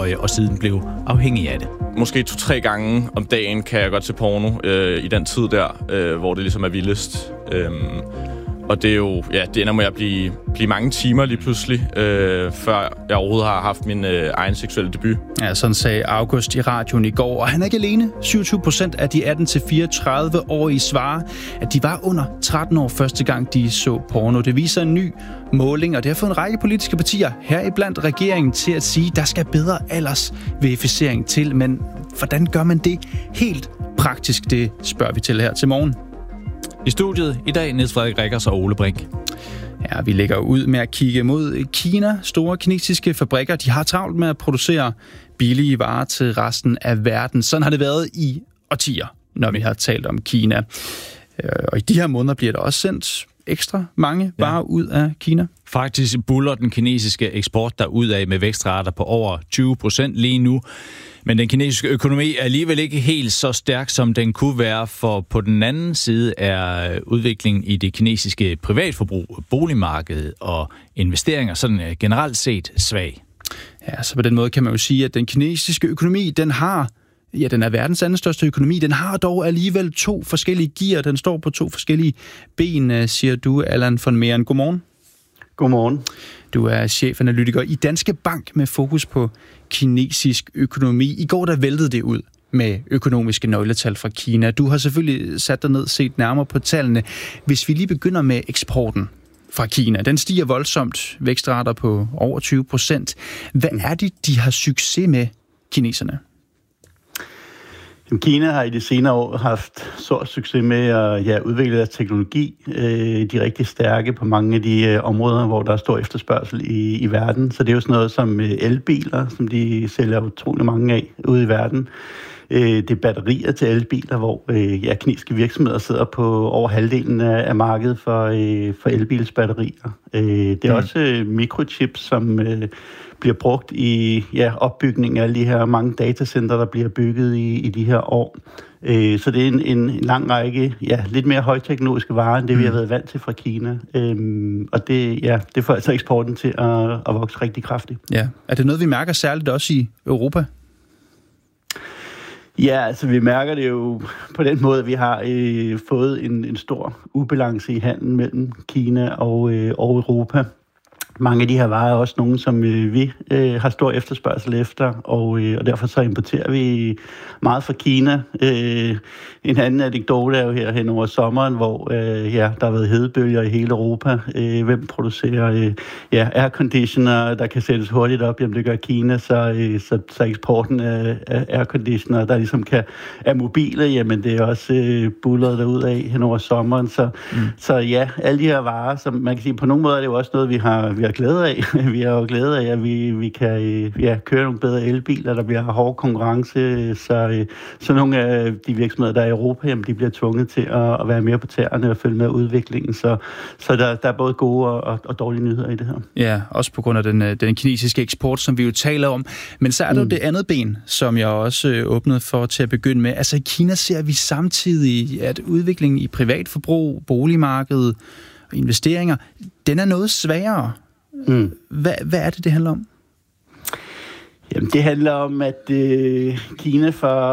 og siden blev afhængig af det. Måske 2-3 gange om dagen kan jeg godt se porno i den tid der, hvor det ligesom er vildest. Og det er jo, det ender med at blive mange timer lige pludselig, før jeg overhovedet har haft min egen seksuelle debut. Ja, sådan sagde August i radioen i går. Og han er ikke alene. 27% af de 18-34-årige svarer, at de var under 13 år første gang, de så porno. Det viser en ny måling, og det har fået en række politiske partier, heriblandt regeringen, til at sige, at der skal bedre aldersverificering til. Men hvordan gør man det helt praktisk? Det spørger vi til her til morgen. I studiet i dag, Niels Frederik Rikkers og Ole Brink. Ja, vi lægger ud med at kigge mod Kina. Store kinesiske fabrikker, de har travlt med at producere billige varer til resten af verden. Sådan har det været i årtier, når vi har talt om Kina. Og i de her måneder bliver der også sendt ekstra mange varer ud af Kina. Faktisk buller den kinesiske eksport derudad med vækstrater på over 20% lige nu. Men den kinesiske økonomi er alligevel ikke helt så stærk, som den kunne være, for på den anden side er udviklingen i det kinesiske privatforbrug, boligmarkedet og investeringer sådan generelt set svag. Ja, så på den måde kan man jo sige, at den kinesiske økonomi, den er verdens anden største økonomi. Den har dog alligevel 2 forskellige gear. Den står på 2 forskellige ben, siger du, Allan von Meeren. Godmorgen. Godmorgen. Du er chefanalytiker i Danske Bank med fokus på kinesisk økonomi. I går der væltede det ud med økonomiske nøgletal fra Kina. Du har selvfølgelig sat dig ned, set nærmere på tallene. Hvis vi lige begynder med eksporten fra Kina, den stiger voldsomt. Vækstrater på over 20%. Hvad er det, de har succes med, kineserne? Kina har i de senere år haft stor succes med at udvikle deres teknologi. De er rigtig stærke på mange af de områder, hvor der er stor efterspørgsel i verden. Så det er jo sådan noget som elbiler, som de sælger utrolig mange af ude i verden. Det er batterier til elbiler, hvor kinesiske virksomheder sidder på over halvdelen af markedet for elbilsbatterier. Det er også mikrochips, som bliver brugt i opbygning af alle de her mange datacenter, der bliver bygget i de her år. Så det er en lang række lidt mere højteknologiske varer, end det vi har været vant til fra Kina. Og det får altså eksporten til at vokse rigtig kraftigt. Ja. Er det noget, vi mærker særligt også i Europa? Ja, altså vi mærker det jo på den måde, at vi har fået en stor ubalance i handelen mellem Kina og Europa. Mange af de her varer er også nogle, som vi har stor efterspørgsel efter, og derfor så importerer vi meget fra Kina. En anden anekdote er jo her hen over sommeren, hvor der har været hedebølger i hele Europa. Hvem producerer airconditioner, der kan sættes hurtigt op? Jamen det gør Kina, så eksporten af airconditioner, der ligesom er mobile, jamen det er også bulleret derudad hen over sommeren. Så alle de her varer, som man kan sige, på nogle måder er det jo også noget, vi har glæde af. Vi har jo glæde af, at vi kan køre nogle bedre elbiler, der bliver hård konkurrence, så nogle af de virksomheder, der er i Europa, jamen, de bliver tvunget til at være mere på tæerne og følge med udviklingen. Så der er både gode og dårlige nyheder i det her. Ja, også på grund af den kinesiske eksport, som vi jo taler om. Men så er der jo det andet ben, som jeg også åbnede for til at begynde med. Altså i Kina ser vi samtidig, at udviklingen i privatforbrug, boligmarkedet og investeringer, den er noget sværere. Hvad er det handler om? Jamen, det handler om, at Kina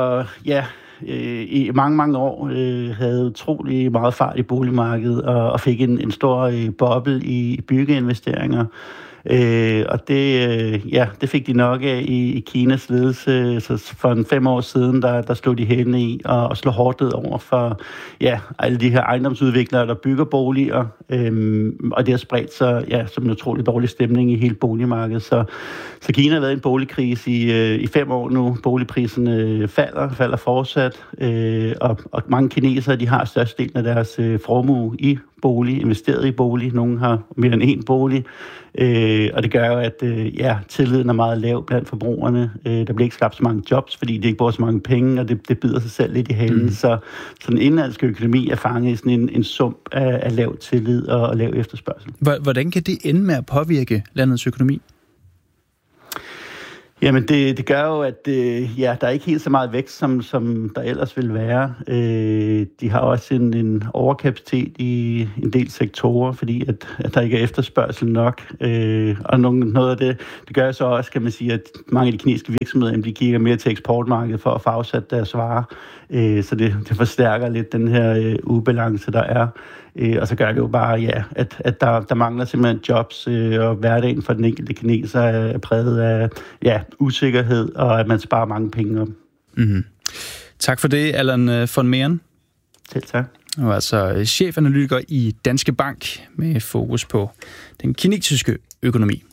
i mange år havde utrolig meget fart i boligmarkedet og fik en stor boble i byggeinvesteringer. Og det fik de nok af i Kinas ledelse. Så for 5 år siden, der slog de henne i og slog hårdt ned over for alle de her ejendomsudviklere, der bygger boliger. Og det har spredt sig som en utrolig dårlig stemning i hele boligmarkedet. Så Kina har været i en boligkrise i 5 år nu. Boligpriserne falder fortsat. Og mange kinesere, de har størstedelen af deres formue i bolig, investeret i bolig. Nogle har mere end 1 bolig. Og det gør jo, at tilliden er meget lav blandt forbrugerne. Der bliver ikke skabt så mange jobs, fordi det ikke bruger så mange penge, og det bider sig selv lidt i halen. Så den indlandske økonomi er fanget i sådan en sump af lav tillid og lav efterspørgsel. Hvordan kan det ende med at påvirke landets økonomi? Jamen, det gør jo, at der er ikke helt så meget vækst, som der ellers vil være. De har også en overkapacitet i en del sektorer, fordi at der ikke er efterspørgsel nok. Og noget af det gør så også, kan man sige, at mange af de kinesiske virksomheder, de kigger mere til eksportmarkedet for at få afsat deres varer. Så det forstærker lidt den her ubalance, der er. Og så gør det jo bare, at der mangler simpelthen jobs, og hverdagen for den enkelte kineser er præget af usikkerhed, og at man sparer mange penge op. Mm-hmm. Tak for det, Allan von Meeren. Selv tak. Og altså chefanalytiker i Danske Bank med fokus på den kinesiske økonomi.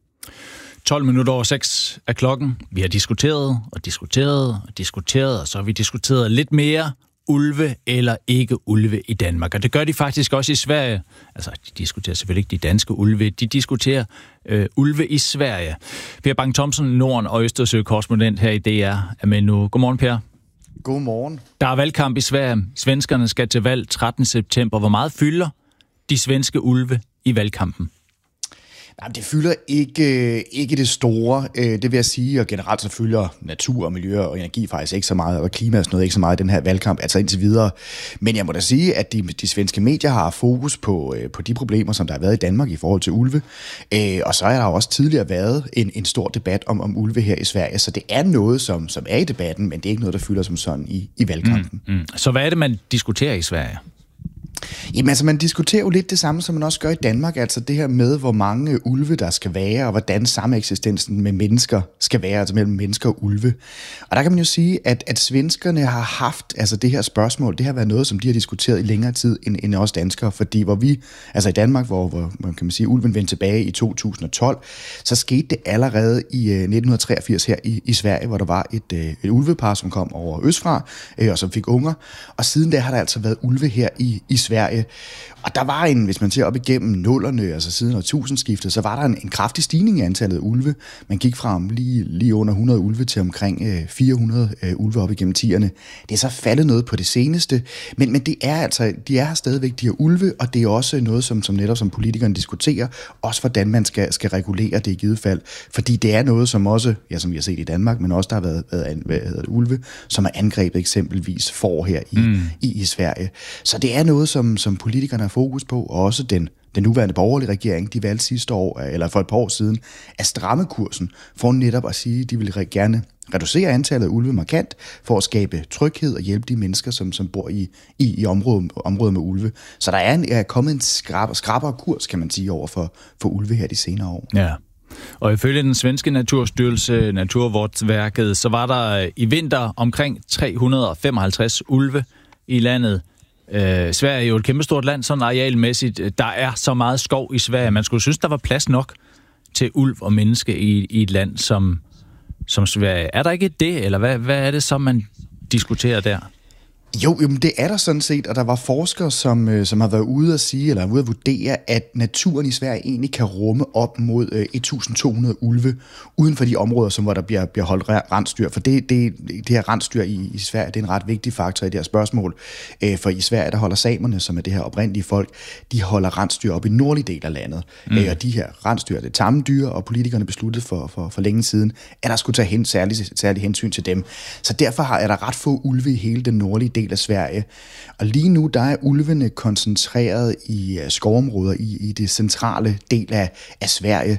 12 minutter over 6 er klokken. Vi har diskuteret, og så har vi diskuteret lidt mere ulve eller ikke ulve i Danmark. Og det gør de faktisk også i Sverige. Altså, de diskuterer selvfølgelig ikke de danske ulve, de diskuterer ulve i Sverige. Per Bang-Thomsen, Norden- og Østersø-korrespondent her i DR, er med nu. Godmorgen, Per. Godmorgen. Der er valgkamp i Sverige. Svenskerne skal til valg 13. september. Hvor meget fylder de svenske ulve i valgkampen? Nej, det fylder ikke det store, det vil jeg sige, og generelt så fylder natur og miljø og energi faktisk ikke så meget, og klima og sådan noget ikke så meget i den her valgkamp, altså indtil videre. Men jeg må da sige, at de svenske medier har fokus på de problemer, som der har været i Danmark i forhold til ulve, og så er der også tidligere været en stor debat om ulve her i Sverige, så det er noget, som er i debatten, men det er ikke noget, der fylder som sådan i valgkampen. Så hvad er det, man diskuterer i Sverige? Jamen altså, man diskuterer jo lidt det samme, som man også gør i Danmark, altså det her med, hvor mange ulve der skal være, og hvordan sameksistensen med mennesker skal være, altså mellem mennesker og ulve. Og der kan man jo sige, at svenskerne har haft, altså det her spørgsmål, det har været noget, som de har diskuteret i længere tid end os danskere, fordi hvor vi, altså i Danmark, hvor man kan sige, ulven vendte tilbage i 2012, så skete det allerede i 1983 her i Sverige, hvor der var et ulvepar, som kom over østfra, og som fik unger, og siden da har der altså været ulve her i Sverige. Og der var hvis man ser op igennem nullerne, altså siden årtusindskiftet, så var der en kraftig stigning i antallet af ulve. Man gik fra lige under 100 ulve til omkring 400 ulve op igennem 10'erne. Det er så faldet noget på det seneste, men det er altså, de er her stadigvæk, de her ulve, og det er også noget, som netop som politikerne diskuterer, også hvordan man skal regulere det i givet fald. Fordi det er noget, som også, som vi har set i Danmark, men også der har været ulve, som er angrebet eksempelvis får her i Sverige. Så det er noget, som politikerne har fokus på, og også den nuværende borgerlige regering, de valgte sidste år, eller for et par år siden, at stramme kursen, for netop at sige, at de vil gerne reducere antallet af ulve markant, for at skabe tryghed og hjælpe de mennesker, som bor i området med ulve. Så der er kommet en skrappere kurs, kan man sige, over for ulve her de senere år. Ja. Og ifølge den svenske naturstyrelse, Naturvårdsverket, så var der i vinter omkring 355 ulve i landet. Sverige er jo et kæmpestort land, sådan arealmæssigt. Der er så meget skov i Sverige. Man skulle synes, der var plads nok til ulv og menneske i et land som Sverige. Er der ikke det, eller hvad er det, som man diskuterer der? Jo, men det er der sådan set, og der var forskere, som har været ude at sige, eller ude at vurdere, at naturen i Sverige egentlig kan rumme op mod 1.200 ulve uden for de områder, hvor der bliver holdt rensdyr. For det her rensdyr i Sverige, det er en ret vigtig faktor i det her spørgsmål. For i Sverige, der holder samerne, som er det her oprindelige folk, de holder rensdyr op i nordlige del af landet. Og de her rensdyr, det er tamme dyr, og politikerne besluttede for længe siden, at der skulle tage særlig hensyn til dem. Så derfor er der ret få ulve i hele den nordlige del af Sverige. Og lige nu, der er ulvene koncentreret i skovområder i det centrale del af Sverige.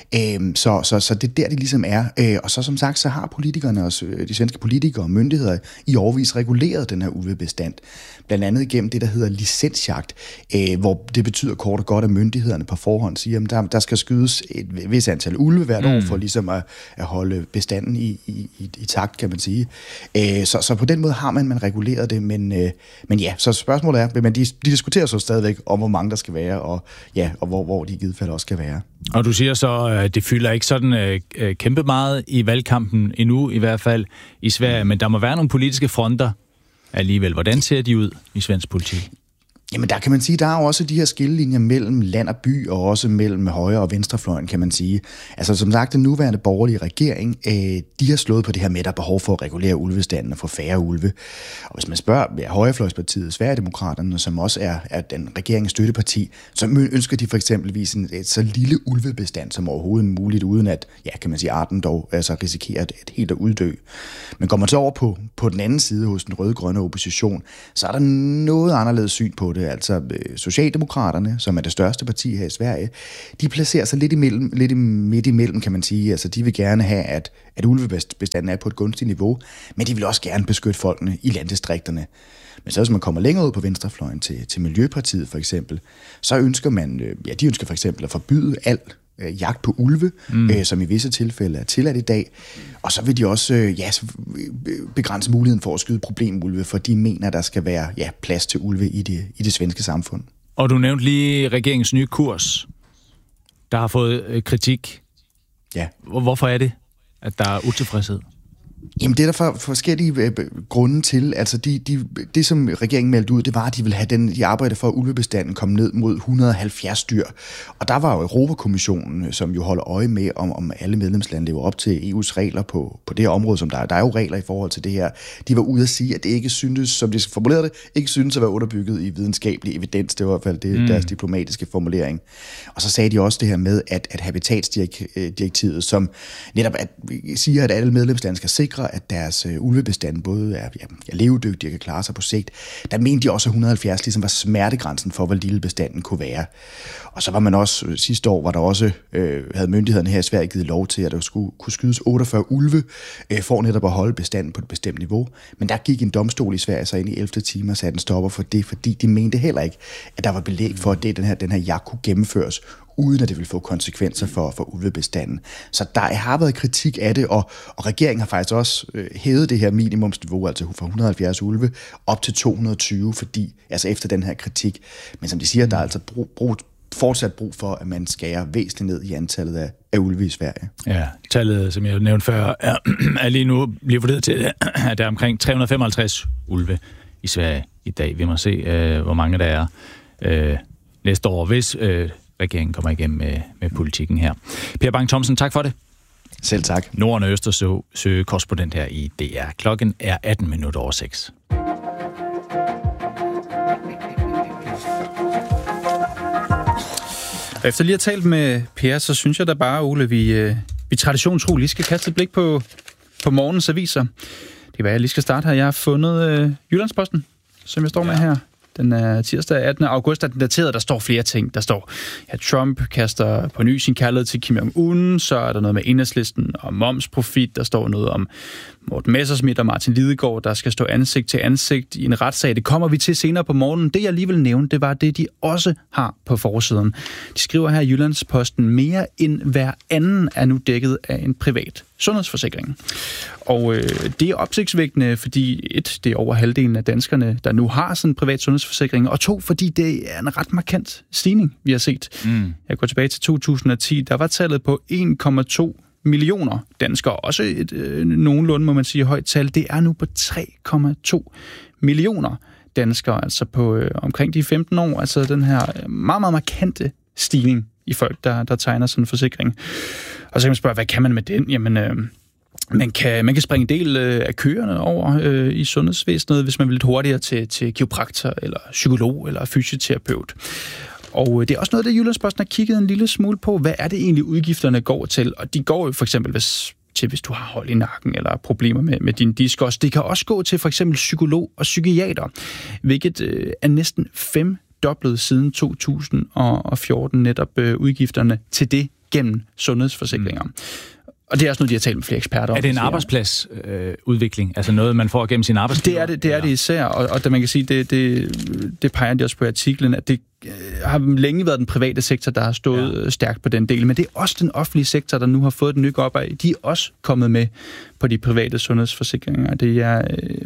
Så det er der, de ligesom er. Og så som sagt, så har politikerne, også de svenske politikere og myndigheder, i årevis reguleret den her ulvebestand. Blandt andet igennem det, der hedder licensjagt, hvor det betyder kort og godt, at myndighederne på forhånd siger, at der skal skydes et vis antal ulve hvert år, for ligesom at holde bestanden i takt, kan man sige. Så på den måde har man reguleret det, men ja, så spørgsmålet er, men de diskuterer så stadigvæk om, hvor mange der skal være, og hvor de i givet fald også skal være. Og du siger så, at det fylder ikke sådan kæmpe meget i valgkampen endnu, i hvert fald i Sverige, men der må være nogle politiske fronter alligevel. Hvordan ser de ud i svensk politik? Jamen der kan man sige, der er jo også de her skillelinjer mellem land og by, og også mellem højre- og venstrefløjen, kan man sige. Altså som sagt, den nuværende borgerlige regering, de har slået på det her med, at der er behov for at regulere ulvestanden og få færre ulve. Og hvis man spørger højrefløjspartiet, Sverigedemokraterne, som også er den regeringens støtteparti, så ønsker de for eksempelvis en så lille ulvebestand som overhovedet muligt, uden at, kan man sige, arten dog altså risikerer at helt at uddø. Men går man så over på den anden side hos den røde-grønne opposition, så er der noget anderledes syn på det. Altså Socialdemokraterne, som er det største parti her i Sverige, de placerer sig lidt midt imellem, kan man sige. Altså de vil gerne have, at ulvebestanden er på et gunstigt niveau, men de vil også gerne beskytte folkene i landdistrikterne. Men så hvis man kommer længere ud på venstrefløjen til Miljøpartiet for eksempel, så ønsker man, de ønsker for eksempel at forbyde alt jagt på ulve, som i visse tilfælde er tilladt i dag. Og så vil de også begrænse muligheden for at skyde problemulve, for de mener, der skal være plads til ulve i det svenske samfund. Og du nævnte lige regeringens nye kurs, der har fået kritik. Ja. Hvorfor er det, at der er utilfredshed? Jamen det er der forskellige grunde til. Altså det som regeringen meldte ud, det var, at de ville have de arbejdede for, at ulvebestanden kom ned mod 170 dyr. Og der var jo Europakommissionen, som jo holder øje med, om alle medlemslande lever op til EU's regler på det her område, som der er jo regler i forhold til det her. De var ude at sige, at det ikke syntes, som de formulerede det, ikke syntes at være underbygget i videnskabelig evidens. Det var i hvert fald det, deres diplomatiske formulering. Og så sagde de også det her med, at habitatsdirektivet, som netop siger, at alle medlemslande skal sikre, at deres ulvebestand både er levedygtige og kan klare sig på sigt. Der mente de også, at 170 ligesom var smertegrænsen for, hvor lille bestanden kunne være. Og så var man også, sidste år var der også, havde myndighederne her i Sverige givet lov til, at der skulle kunne skydes 48 ulve, for netop at holde bestanden på et bestemt niveau. Men der gik en domstol i Sverige så ind i 11. time og satte en stopper for det, fordi de mente heller ikke, at der var belæg for, at den her jagt kunne gennemføres, uden at det ville få konsekvenser for ulvebestanden. Så der har været kritik af det, og regeringen har faktisk også hævet det her minimumsniveau, altså fra 170 ulve, op til 220, fordi, altså efter den her kritik. Men som de siger, der er altså fortsat brug for, at man skærer væsentligt ned i antallet af ulve i Sverige. Ja, tallet, som jeg nævnte før, er lige nu bliver vurderet til, at der er omkring 355 ulve i Sverige i dag. Vi må se, hvor mange der er næste år, hvis regeringen kommer igennem med politikken her. Per Bang-Thomsen, tak for det. Selv tak. Norden- og Østersø korrespondent her i DR. Klokken er 6:18. Efter lige at have talt med Per, så synes jeg da bare, Ole, vi traditionstro lige skal kaste et blik på morgens aviser. Det er, hvad jeg lige skal starte her. Jeg har fundet Jyllandsposten, som jeg står med her. Den er tirsdag 18. august, er den dateret. Der står flere ting. Der står, at Trump kaster på ny sin kærlighed til Kim Jong-un. Så er der noget med Enhedslisten og momsprofit. Der står noget om Morten Messerschmidt og Martin Lidegaard, der skal stå ansigt til ansigt i en retssag. Det kommer vi til senere på morgenen. Det, jeg lige vil nævne, det var det, de også har på forsiden. De skriver her i Jyllandsposten, mere end hver anden er nu dækket af en privat sundhedsforsikring. Og det er opsigtsvækkende, fordi det er over halvdelen af danskerne, der nu har sådan en privat sundhedsforsikring, og 2, fordi det er en ret markant stigning, vi har set. Jeg går tilbage til 2010, der var tallet på 1,2 millioner danskere, også et nogenlunde, må man sige, højt tal. Det er nu på 3,2 millioner danskere, altså på omkring de 15 år, altså den her meget, meget markante stigning i folk, der tegner sådan en forsikring. Og så kan man spørge, hvad kan man med den? Jamen, man kan springe en del af køerne over i sundhedsvæsenet, hvis man vil lidt hurtigere til kiropraktor, eller psykolog, eller fysioterapeut. Og det er også noget, der Jyllandsposten har kigget en lille smule på. Hvad er det egentlig, udgifterne går til? Og de går jo for eksempel hvis du har hold i nakken eller problemer med din diskus. Det kan også gå til for eksempel psykolog og psykiater, hvilket er næsten 5-doblet siden 2014 netop udgifterne til det gennem sundhedsforsikringer. Og det er også noget, de har talt med flere eksperter om. Er det en arbejdspladsudvikling? Altså noget, man får gennem sin arbejdsplads? Det er det især, og man kan sige, det peger de også på i artiklen, at det har længe været den private sektor, der har stået stærkt på den del, men det er også den offentlige sektor, der nu har fået den nyk op af. De er også kommet med på de private sundhedsforsikringer. Det er,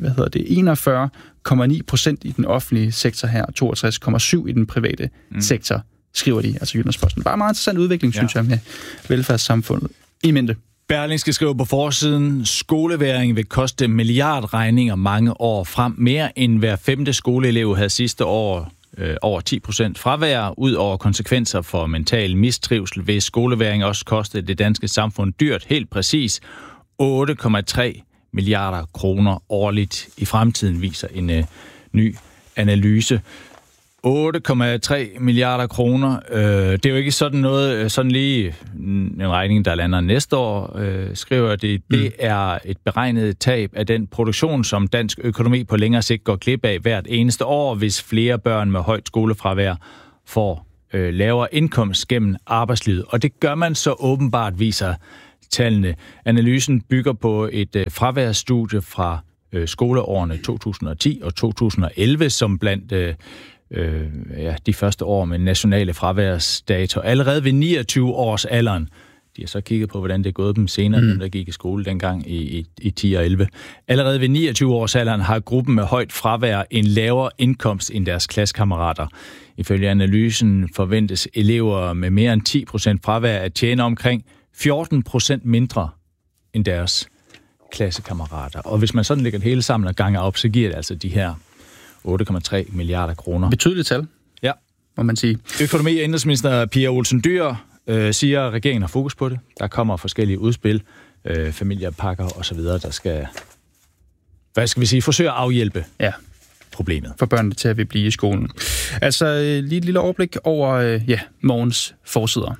41,9% i den offentlige sektor her, og 62,7% i den private sektor, skriver de, altså Jyllandsposten. Bare meget interessant udvikling, synes jeg, med velfærdssamfundet i mente. Berlingske skriver på forsiden, skoleværing vil koste milliardregninger mange år frem. Mere end hver 5. skoleelev havde sidste år over 10% fravær, ud over konsekvenser for mental mistrivsel, hvis skoleværing også kostede det danske samfund dyrt, helt præcis 8,3 milliarder kroner årligt i fremtiden, viser en ny analyse. 8,3 milliarder kroner. Det er jo ikke sådan noget, sådan lige en regning, der lander næste år, skriver det. Det er et beregnet tab af den produktion, som dansk økonomi på længere sigt går glip af hvert eneste år, hvis flere børn med højt skolefravær får lavere indkomst gennem arbejdslivet. Og det gør man så åbenbart, viser tallene. Analysen bygger på et fraværsstudie fra skoleårene 2010 og 2011, som blandt de første år med nationale fraværsdata. Allerede ved 29 års alderen, de har så kigget på, hvordan det er gået dem senere, dem der gik i skole dengang i 10 og 11. Allerede ved 29 års alderen har gruppen med højt fravær en lavere indkomst end deres klassekammerater. Ifølge analysen forventes elever med mere end 10% fravær at tjene omkring 14% mindre end deres klassekammerater. Og hvis man sådan lægger det hele sammen og ganger op, så giver det altså de her 8,3 milliarder kroner. Betydeligt tal, ja, må man sige. Økonomi- og indenrigsminister Pia Olsen Dyhr siger, at regeringen har fokus på det. Der kommer forskellige udspil, familiepakker osv., der skal, forsøge at afhjælpe problemet. For børnene til at vi blive i skolen. Altså lige et lille overblik over morgens forsider.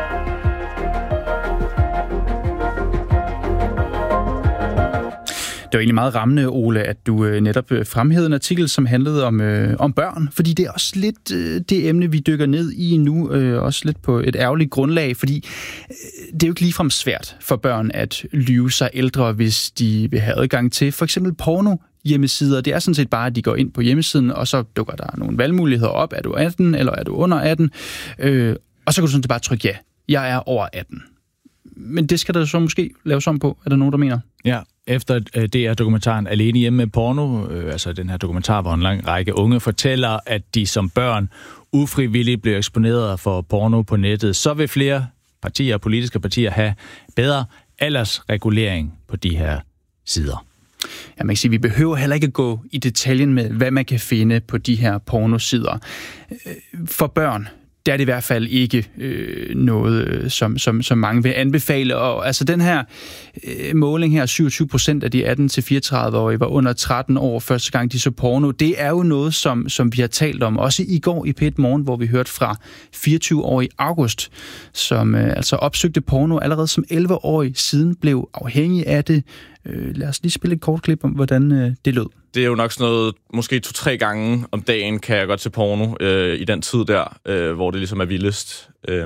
Det var egentlig meget rammende, Ole, at du netop fremhævede en artikel, som handlede om børn, fordi det er også lidt det emne, vi dykker ned i nu, også lidt på et ærgerligt grundlag, fordi det er jo ikke ligefrem svært for børn at lyve sig ældre, hvis de vil have adgang til for eksempel porno-hjemmesider. Det er sådan set bare, at de går ind på hjemmesiden, og så dukker der nogle valgmuligheder op. Er du 18, eller er du under 18? Og så kan du sådan set bare trykke ja. Jeg er over 18. Men det skal der så måske laves om på, er der nogen, der mener? Ja, efter DR-dokumentaren Alene hjemme med porno, altså den her dokumentar, hvor en lang række unge fortæller, at de som børn ufrivilligt bliver eksponeret for porno på nettet, så vil flere politiske partier have bedre aldersregulering på de her sider. Ja, man kan sige, at vi behøver heller ikke gå i detaljen med, hvad man kan finde på de her pornosider. For børn, der er det i hvert fald ikke noget, som mange vil anbefale. Og altså den her måling her, 27% af de 18-34-årige var under 13 år første gang, de så porno. Det er jo noget, som vi har talt om. Også i går i P1 Morgen, hvor vi hørte fra 24-årig August, som altså opsøgte porno allerede som 11-årig, siden blev afhængig af det. Lad os lige spille et kort klip om, hvordan det lød. Det er jo nok sådan noget, måske 2-3 gange om dagen kan jeg godt se porno i den tid der, hvor det ligesom er vildest.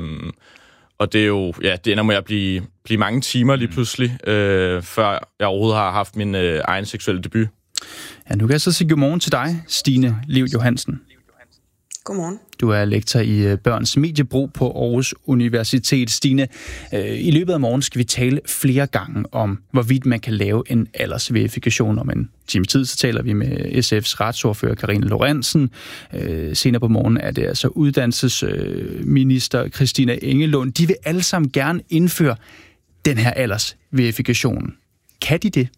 Og det er jo, det ender med at blive mange timer lige pludselig, før jeg overhovedet har haft min egen seksuelle debut. Ja, nu kan jeg så sige godmorgen til dig, Stine Liv Johansen. Godmorgen. Du er lektor i børns mediebrug på Aarhus Universitet. Stine, i løbet af morgen skal vi tale flere gange om, hvorvidt man kan lave en aldersverifikation. Om en time tid, så taler vi med SF's retsordfører Karina Lorentzen. Senere på morgen er det altså uddannelsesminister Christina Engelund. De vil alle sammen gerne indføre den her aldersverifikation. Kan de det?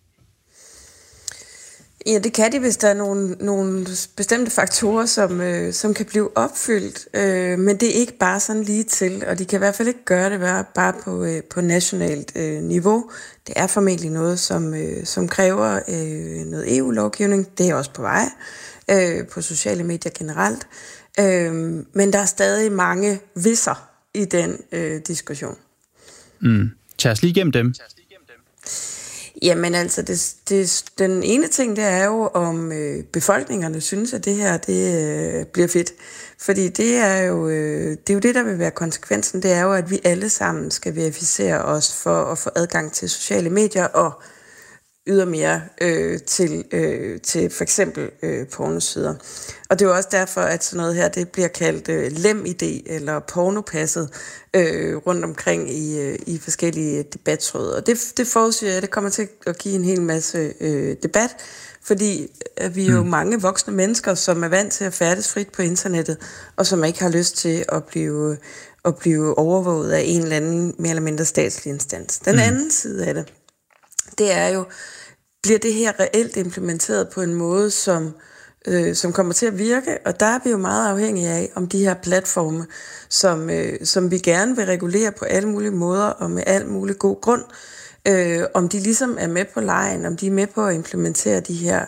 Ja, det kan de, hvis der er nogle bestemte faktorer, som kan blive opfyldt. Men det er ikke bare sådan lige til, og de kan i hvert fald ikke gøre det bare på nationalt niveau. Det er formentlig noget, som kræver noget EU-lovgivning. Det er også på vej på sociale medier generelt. Men der er stadig mange hvis'er i den diskussion. Tag os lige igennem dem. Jamen altså, den ene ting, det er jo, om befolkningerne synes, at det her det bliver fedt. Fordi det er jo det, der vil være konsekvensen. Det er jo, at vi alle sammen skal verificere os for at få adgang til sociale medier og ydermere til for eksempel pornosider. Og det er jo også derfor, at sådan noget her, det bliver kaldt LemID eller pornopasset rundt omkring i forskellige debattråd. Og det forudsiger jeg, det kommer til at give en hel masse debat, fordi vi er jo mange voksne mennesker, som er vant til at færdes frit på internettet, og som ikke har lyst til at blive overvåget af en eller anden mere eller mindre statslig instans. Den anden side af det er jo, bliver det her reelt implementeret på en måde, som som kommer til at virke, og der er vi jo meget afhængige af, om de her platforme, som vi gerne vil regulere på alle mulige måder og med al mulig god grund, om de ligesom er med på lejen, om de er med på at implementere de her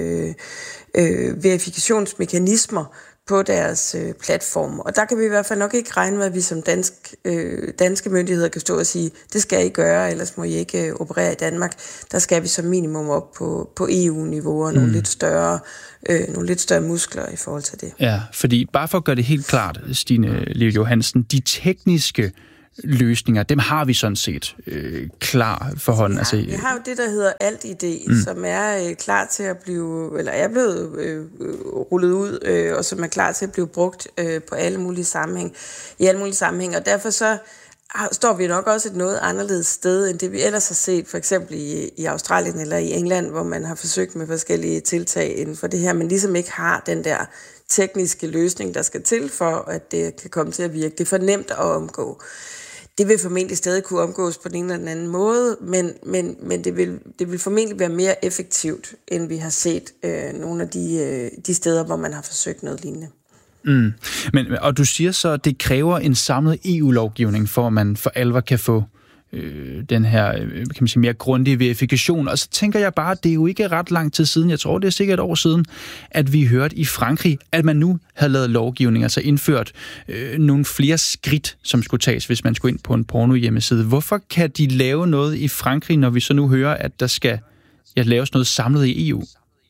verifikationsmekanismer på deres platform. Og der kan vi i hvert fald nok ikke regne med, at vi som danske myndigheder kan stå og sige, det skal I gøre, ellers må I ikke operere i Danmark. Der skal vi som minimum op på EU-niveau og nogle lidt større muskler i forhold til det. Ja, fordi bare for at gøre det helt klart, Stine Liv Johansen, de tekniske løsninger, dem har vi sådan set klar for hånden. Ja, vi har jo det, der hedder Alt-ID, som er klar til at blive, eller er blevet rullet ud, og som er klar til at blive brugt på alle mulige sammenhæng. Og derfor så står vi nok også et noget anderledes sted, end det vi ellers har set, for eksempel i Australien eller i England, hvor man har forsøgt med forskellige tiltag inden for det her, men ligesom ikke har den der tekniske løsning, der skal til for, at det kan komme til at virke. Det er for nemt at omgå. Det vil formentlig stadig kunne omgås på den ene eller den anden måde, men det vil formentlig være mere effektivt, end vi har set nogle af de steder, hvor man har forsøgt noget lignende. Og du siger så, at det kræver en samlet EU-lovgivning, for at man for alvor kan få den her, kan man sige, mere grundige verifikation. Og så tænker jeg bare, at det er jo ikke ret lang tid siden, jeg tror, det er sikkert et år siden, at vi hørte i Frankrig, at man nu havde lavet lovgivning, altså indført nogle flere skridt, som skulle tages, hvis man skulle ind på en porno-hjemmeside. Hvorfor kan de lave noget i Frankrig, når vi så nu hører, at der skal laves noget samlet i EU?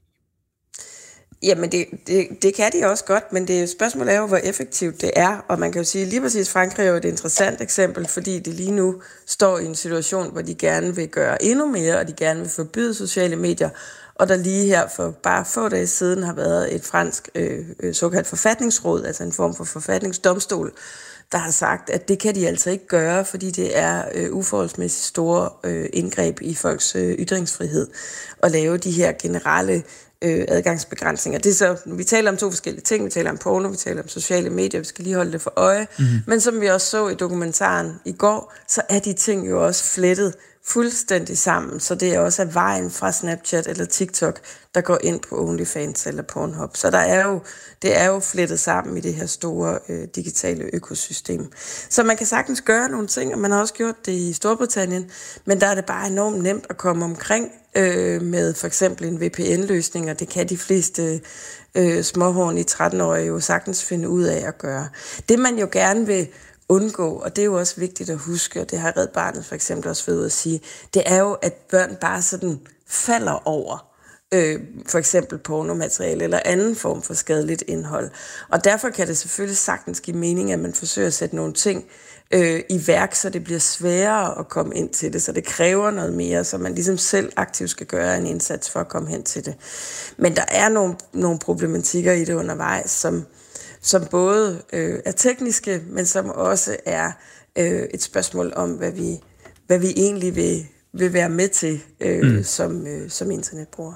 Jamen, det kan de også godt, men det spørgsmål er jo, hvor effektivt det er. Og man kan jo sige, lige præcis Frankrig er jo et interessant eksempel, fordi de lige nu står i en situation, hvor de gerne vil gøre endnu mere, og de gerne vil forbyde sociale medier. Og der lige her for bare få dage siden har været et fransk såkaldt forfatningsråd, altså en form for forfatningsdomstol, der har sagt, at det kan de altså ikke gøre, fordi det er uforholdsmæssigt store indgreb i folks ytringsfrihed at lave de her generelle adgangsbegrænsninger. Det er så, vi taler om to forskellige ting. Vi taler om porno, vi taler om sociale medier. Vi skal lige holde det for øje. Men som vi også så i dokumentaren i går, så er de ting jo også flettet fuldstændig sammen. Så det er også af vejen fra Snapchat eller TikTok, der går ind på OnlyFans eller Pornhub. Så det er jo flettet sammen i det her store digitale økosystem. Så man kan sagtens gøre nogle ting, og man har også gjort det i Storbritannien, men der er det bare enormt nemt at komme omkring med for eksempel en VPN-løsning, og det kan de fleste småhorn i 13-årige jo sagtens finde ud af at gøre. Det man jo gerne vil undgå, og det er jo også vigtigt at huske, og det har Red Barnet for eksempel også ved at sige, det er jo, at børn bare sådan falder over for eksempel pornomateriale eller anden form for skadeligt indhold. Og derfor kan det selvfølgelig sagtens give mening, at man forsøger at sætte nogle ting i værk, så det bliver sværere at komme ind til det, så det kræver noget mere, så man ligesom selv aktivt skal gøre en indsats for at komme hen til det. Men der er nogle problematikker i det undervejs, som både er tekniske, men som også er et spørgsmål om, hvad vi egentlig vil være med til som internetbruger.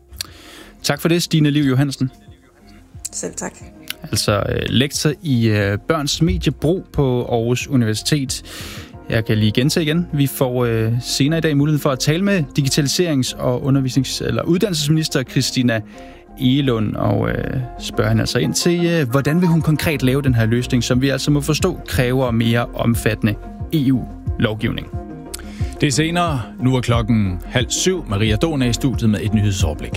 Tak for det, Stine Liv Johansen. Selv tak. Altså lektor i børns mediebrug på Aarhus Universitet. Jeg kan lige gentage igen. Vi får senere i dag muligheden for at tale med digitaliserings- og uddannelsesminister Christina Egelund og spørger hende altså ind til, hvordan vil hun konkret lave den her løsning, som vi altså må forstå kræver mere omfattende EU-lovgivning. Det er senere. Nu er klokken 6:30. Maria Dona i studiet med et nyhedsoverblik.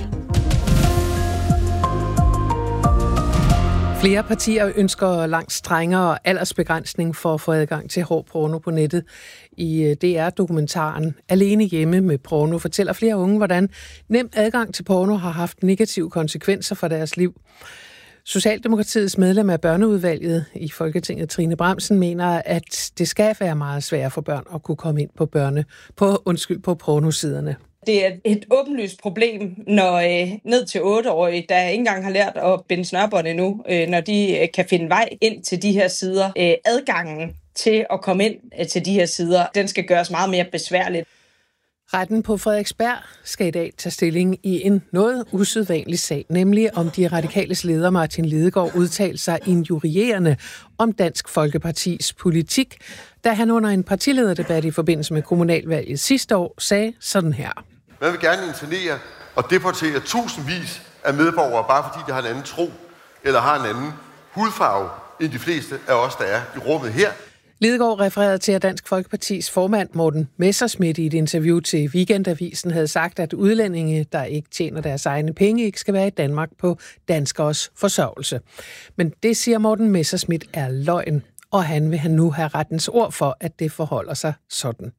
Flere partier ønsker langt strengere aldersbegrænsning for at få adgang til hård porno på nettet. I DR-dokumentaren Alene hjemme med porno fortæller flere unge, hvordan nem adgang til porno har haft negative konsekvenser for deres liv. Socialdemokratiets medlem af børneudvalget i Folketinget, Trine Bramsen, mener, at det skal være meget svært for børn at kunne komme ind på pornosiderne. Det er et åbenlyst problem, når ned til 8-årige, der ikke engang har lært at binde snørbånd endnu, når de kan finde vej ind til de her sider. Adgangen til at komme ind til de her sider, den skal gøres meget mere besværligt. Retten på Frederiksberg skal i dag tage stilling i en noget usædvanlig sag, nemlig om de radikales leder Martin Lidegaard udtalte sig injurierende om Dansk Folkepartis politik, da han under en partilederdebat i forbindelse med kommunalvalget sidste år sagde sådan her. Man vil gerne internere og deportere tusindvis af medborgere, bare fordi de har en anden tro, eller har en anden hudfarve, end de fleste af os, der er i rummet her. Lidegaard refererede til, at Dansk Folkepartis formand Morten Messerschmidt i et interview til Weekendavisen havde sagt, at udlændinge, der ikke tjener deres egne penge, ikke skal være i Danmark på danskers forsørgelse. Men det siger Morten Messerschmidt er løgn, og han vil nu have rettens ord for, at det forholder sig sådan.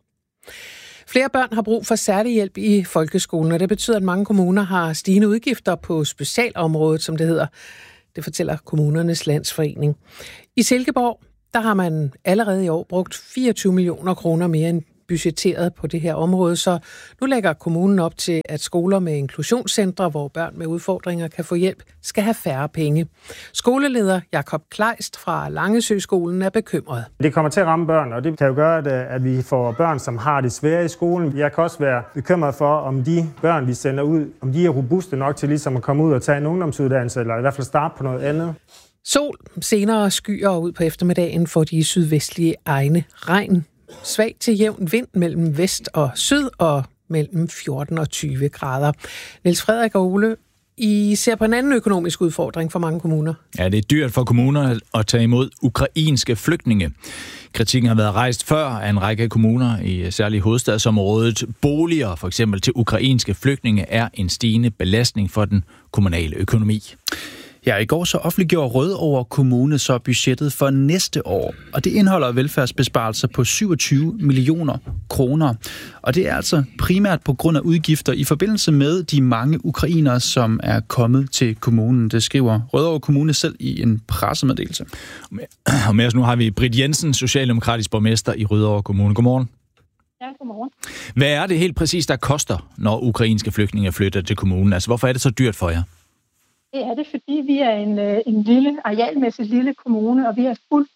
Flere børn har brug for særlig hjælp i folkeskolen, og det betyder, at mange kommuner har stigende udgifter på specialområdet, som det hedder. Det fortæller Kommunernes Landsforening. I Silkeborg, der har man allerede i år brugt 24 millioner kroner mere end budgetteret på det her område, så nu lægger kommunen op til, at skoler med inklusionscentre, hvor børn med udfordringer kan få hjælp, skal have færre penge. Skoleleder Jakob Kleist fra Langesøskolen er bekymret. Det kommer til at ramme børn, og det kan jo gøre, at vi får børn, som har det svære i skolen. Jeg kan også være bekymret for, om de børn, vi sender ud, om de er robuste nok til ligesom at komme ud og tage en ungdomsuddannelse, eller i hvert fald starte på noget andet. Sol, senere skyer ud på eftermiddagen for de sydvestlige egne. Regn. Svag til jævn vind mellem vest og syd og mellem 14 og 20 grader. Niels Frederik og Ole, I ser på en anden økonomisk udfordring for mange kommuner. Ja, det er dyrt for kommuner at tage imod ukrainske flygtninge. Kritikken har været rejst før af en række kommuner i særligt hovedstadsområdet. Boliger, for eksempel til ukrainske flygtninge, er en stigende belastning for den kommunale økonomi. Ja, i går så offentliggjorde Rødovre Kommune så budgettet for næste år, og det indeholder velfærdsbesparelser på 27 millioner kroner. Og det er altså primært på grund af udgifter i forbindelse med de mange ukrainere, som er kommet til kommunen. Det skriver Rødovre Kommune selv i en pressemeddelelse. Og med os nu har vi Britt Jensen, socialdemokratisk borgmester i Rødovre Kommune. Godmorgen. Ja, godmorgen. Hvad er det helt præcis, der koster, når ukrainske flygtninge flytter til kommunen? Altså, hvorfor er det så dyrt for jer? Det er det, fordi vi er en lille, arealmæssigt lille kommune, og vi er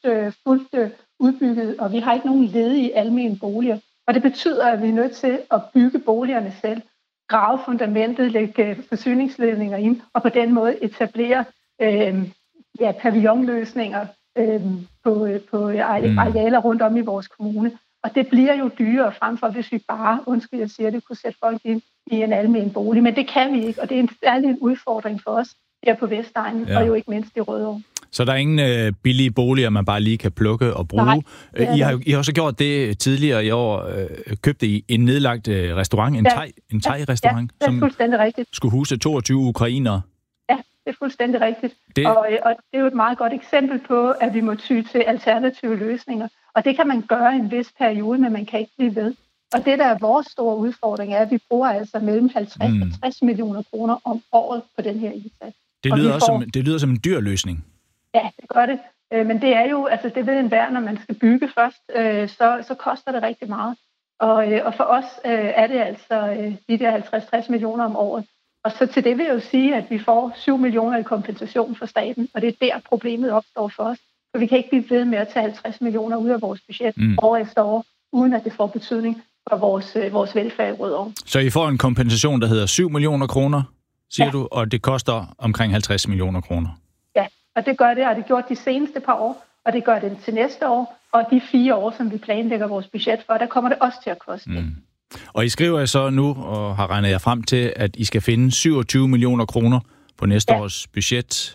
fuldt udbygget, og vi har ikke nogen ledige almene boliger. Og det betyder, at vi er nødt til at bygge boligerne selv, grave fundamentet, lægge forsyningsledninger ind, og på den måde etablere pavillonløsninger på arealer rundt om i vores kommune. Og det bliver jo dyrere frem for, hvis vi bare, kunne sætte folk ind i en almen bolig. Men det kan vi ikke, og det er en særlig udfordring for os her på Vestegnen, og jo ikke mindst i Rødovre. Så der er ingen billige boliger, man bare lige kan plukke og bruge? Nej, I har også gjort det tidligere i år. Købte I en nedlagt restaurant, en thai-restaurant, det er fuldstændig rigtigt. Skulle huse 22 ukrainere? Ja, det er fuldstændig rigtigt. Og det er jo et meget godt eksempel på, at vi må ty til alternative løsninger. Og det kan man gøre i en vis periode, men man kan ikke blive ved. Og det, der er vores store udfordring, er, at vi bruger altså mellem 50 og 60 millioner kroner om året på den her indsats. Det lyder som en dyr løsning. Ja, det gør det. Men det er jo, altså det ved enhver, når man skal bygge først, så koster det rigtig meget. Og for os er det altså de der 50-60 millioner om året. Og så til det vil jeg jo sige, at vi får 7 millioner i kompensation fra staten, og det er der problemet opstår for os. For vi kan ikke blive ved med at tage 50 millioner ud af vores budget år efter år, uden at det får betydning for vores velfærd i Rødovre. Så I får en kompensation, der hedder 7 millioner kroner, siger du, og det koster omkring 50 millioner kroner? Ja, og det gør det, og det gjort de seneste par år, og det gør det til næste år, og de 4 år, som vi planlægger vores budget for, der kommer det også til at koste. Og I skriver så nu, og har regnet jer frem til, at I skal finde 27 millioner kroner på næste års budget.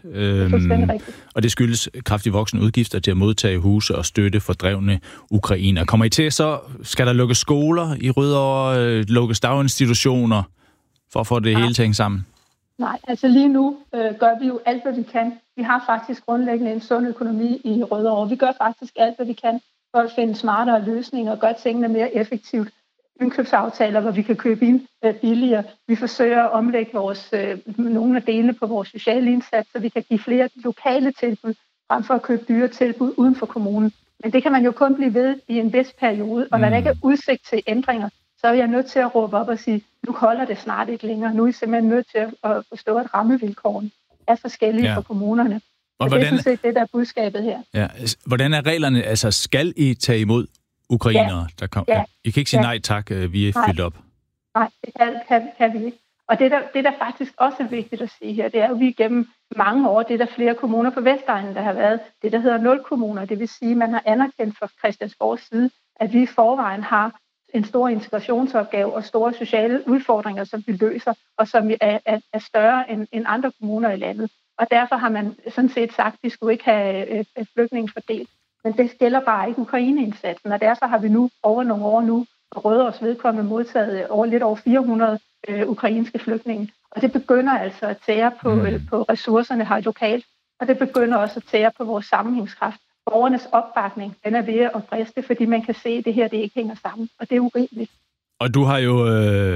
Og det skyldes kraftigt voksende udgifter til at modtage huse og støtte fordrevne ukrainer. Kommer I til, så skal der lukkes skoler i Rødovre, lukkes daginstitutioner, for at få det hele tænkt sammen? Nej, altså lige nu gør vi jo alt, hvad vi kan. Vi har faktisk grundlæggende en sund økonomi i Rødovre. Vi gør faktisk alt, hvad vi kan for at finde smartere løsninger og gøre tingene mere effektivt. Indkøbsaftaler, hvor vi kan købe ind billigere. Vi forsøger at omlægge nogle af delene på vores sociale indsats, så vi kan give flere lokale tilbud, frem for at købe dyre tilbud uden for kommunen. Men det kan man jo kun blive ved i en vis periode, og når der ikke er udsigt til ændringer, så er jeg nødt til at råbe op og sige, nu holder det snart ikke længere. Nu er I simpelthen nødt til at forstå, at rammevilkårene er forskellige for kommunerne. Og det er sådan set det, der er budskabet her. Ja. Hvordan er reglerne? Altså, skal I tage imod ukrainere, der kommer? Ja. I kan ikke sige nej tak, vi er fyldt op. Nej, det kan vi ikke. Og det der faktisk også er vigtigt at sige her, det er jo, at vi gennem mange år, det er der flere kommuner på Vestegnen, der har været det, der hedder 0 kommuner. Det vil sige, at man har anerkendt fra Christiansborgs side, at vi i forvejen har en stor integrationsopgave og store sociale udfordringer, som vi løser, og som er større end andre kommuner i landet. Og derfor har man sådan set sagt, at vi skulle ikke have flygtninge fordelt. Men det gælder bare ikke Ukraine-indsatsen, og derfor har vi nu over nogle år nu på Rødovres vedkommende modtaget lidt over 400 ukrainske flygtninge. Og det begynder altså at tære på ressourcerne her lokalt, og det begynder også at tære på vores sammenhængskraft. Borgernes opbakning, den er ved at briste, fordi man kan se, at det her det ikke hænger sammen, og det er urimeligt. Og du har jo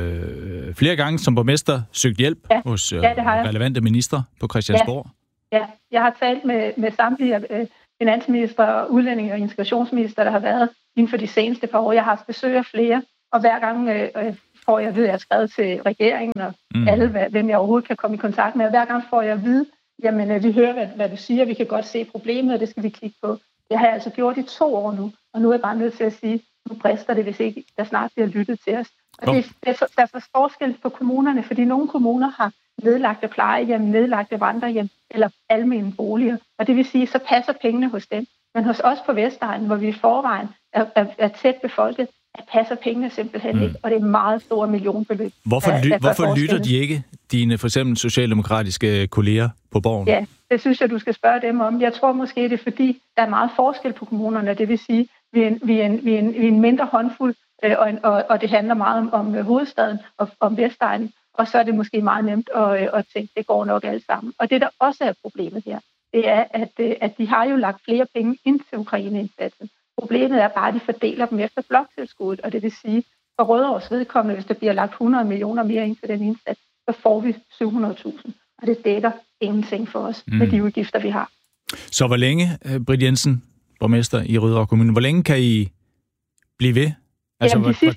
flere gange som borgmester søgt hjælp hos relevante ministre på Christiansborg. Ja, jeg har talt med samtlige finansminister, udlændinge og integrationsminister, der har været inden for de seneste par år. Jeg har haft besøg af flere, og hver gang får jeg at vide, at jeg har skrevet til regeringen og alle, hvem jeg overhovedet kan komme i kontakt med. Og hver gang får jeg at vide, jamen vi hører, hvad du siger, vi kan godt se problemet, og det skal vi kigge på. Det har jeg altså gjort i 2 år nu, og nu er jeg bare nødt til at sige, nu brister det, hvis ikke der snart bliver lyttet til os. Og der er forskel på kommunerne, fordi nogle kommuner har nedlagte plejehjem, nedlagte vandrehjem eller almene boliger. Og det vil sige, så passer pengene hos dem. Men hos os på Vestegnen, hvor vi i forvejen er tæt befolket, passer pengene simpelthen ikke, og det er meget store millionbeløb. Hvorfor lytter de ikke, dine for eksempel socialdemokratiske kolleger på Borgen? Ja, det synes jeg, du skal spørge dem om. Jeg tror måske, det er fordi, der er meget forskel på kommunerne. Det vil sige, vi er en mindre håndfuld, og det handler meget om hovedstaden og om Vestegnen. Og så er det måske meget nemt at tænke, det går nok alle sammen. Og det, der også er problemet her, det er, at de har jo lagt flere penge ind til Ukraine-indsatsen. Problemet er bare, at de fordeler dem efter bloktilskuddet, og det vil sige, for Rødovres vedkommende, hvis der bliver lagt 100 millioner mere ind til den indsats, så får vi 700.000, og det dækker ingenting for os med de udgifter, vi har. Så hvor længe, Britt Jensen, borgmester i Rødovre Kommune, hvor længe kan I blive ved? Altså, hvor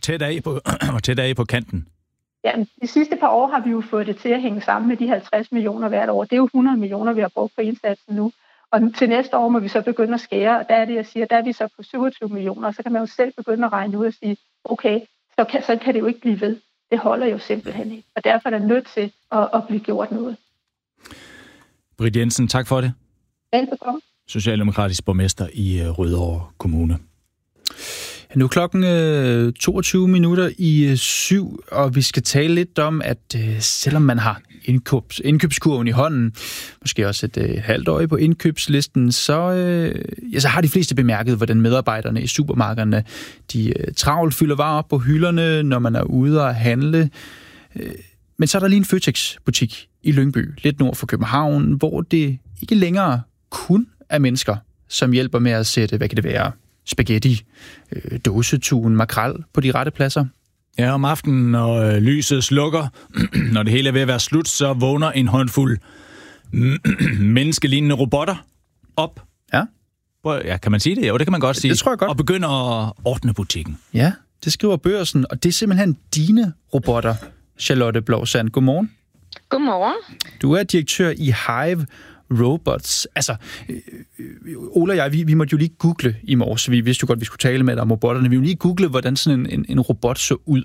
tæt er I på kanten? Jamen, de sidste par år har vi jo fået det til at hænge sammen med de 50 millioner hvert år. Det er jo 100 millioner, vi har brugt på indsatsen nu. Og til næste år må vi så begynde at skære, og der er det, jeg siger, der er vi så på 27 millioner, og så kan man jo selv begynde at regne ud og sige, okay, så kan det jo ikke blive ved. Det holder jo simpelthen ikke, og derfor er der nødt til at blive gjort noget. Britt Jensen, tak for det. Velbekomme. Socialdemokratisk borgmester i Rødovre Kommune. Nu er klokken 7:22, og vi skal tale lidt om, at selvom man har indkøbskurven i hånden, måske også et halvt år på indkøbslisten, så har de fleste bemærket, hvordan medarbejderne i supermarkederne, de travlt fylder varer op på hylderne, når man er ude at handle. Men så er der lige en Føtex-butik i Lyngby, lidt nord for København, hvor det ikke længere kun er mennesker, som hjælper med at sætte, hvad kan det være, spaghetti, dåsetun, makrel på de rette pladser. Ja, om aftenen, når lyset slukker, når det hele er ved at være slut, så vågner en håndfuld menneskelignende robotter op. Ja. Ja, kan man sige det? Jo, det kan man godt sige. Det tror jeg godt. Og begynder at ordne butikken. Ja, det skriver Børsen, og det er simpelthen dine robotter, Charlotte Blåsand. Godmorgen. Godmorgen. Du er direktør i Hive Robots. Altså, Ole og jeg, vi måtte jo lige google i morges. Vi vidste jo godt, vi skulle tale med dig om robotterne. Vi måtte lige google, hvordan sådan en robot så ud.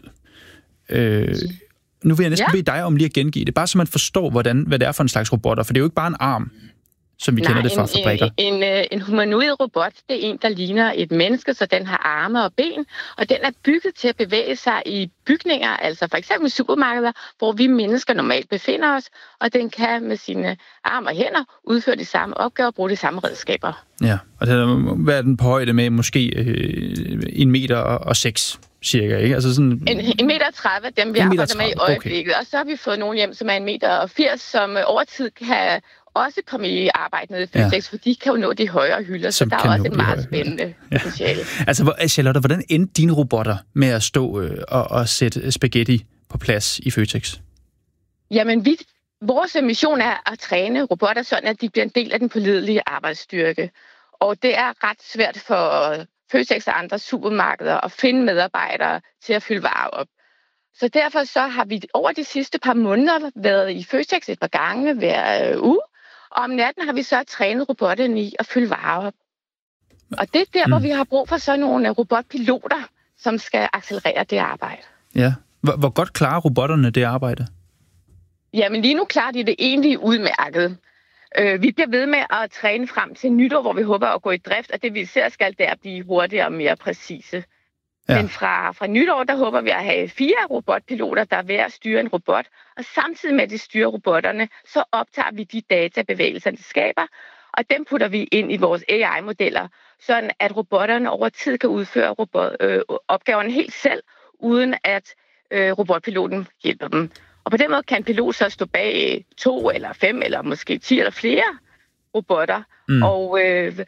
Nu vil jeg næsten bede dig om lige at gengive det, bare så man forstår, hvad det er for en slags robotter. For det er jo ikke bare en arm, som vi kender det fra fabrikker. En humanoid robot, det er en, der ligner et menneske, så den har arme og ben, og den er bygget til at bevæge sig i bygninger, altså for eksempel supermarkeder, hvor vi mennesker normalt befinder os, og den kan med sine arme og hænder udføre de samme opgaver og bruge de samme redskaber. Ja, og hvad er den på højde med? Måske 1,6 meter cirka, ikke? Altså sådan 1,30 meter, dem vi arbejder med i øjeblikket. Okay. Og så har vi fået nogle hjem, som er 1,80 meter, som over tid kan også komme i arbejde med Føtex, for de kan jo nå de højere hylder, så der er også et meget spændende potentiale. Altså, Charlotte, hvordan endte dine robotter med at stå og sætte spaghetti på plads i Føtex? Jamen, vores mission er at træne robotter sådan, at de bliver en del af den pålidelige arbejdsstyrke. Og det er ret svært for Føtex og andre supermarkeder at finde medarbejdere til at fylde varer op. Så derfor så har vi over de sidste par måneder været i Føtex et par gange hver uge, og om natten har vi så trænet robotterne i at fylde varer op. Og det er der, hvor vi har brug for sådan nogle robotpiloter, som skal accelerere det arbejde. Ja. Hvor godt klarer robotterne det arbejde? Jamen lige nu klarer de det egentlig udmærket. Vi bliver ved med at træne frem til nytår, hvor vi håber at gå i drift, og det vi især skal, det er at blive hurtigere og mere præcise. Ja. Men fra nytår, der håber vi at have 4 robotpiloter, der er ved at styre en robot. Og samtidig med, at de styrer robotterne, så optager vi de databevægelser, de skaber, og dem putter vi ind i vores AI-modeller, sådan at robotterne over tid kan udføre opgaverne helt selv, uden at robotpiloten hjælper dem. Og på den måde kan en pilot så stå bag 2 eller 5 eller måske 10 eller flere robotter. Og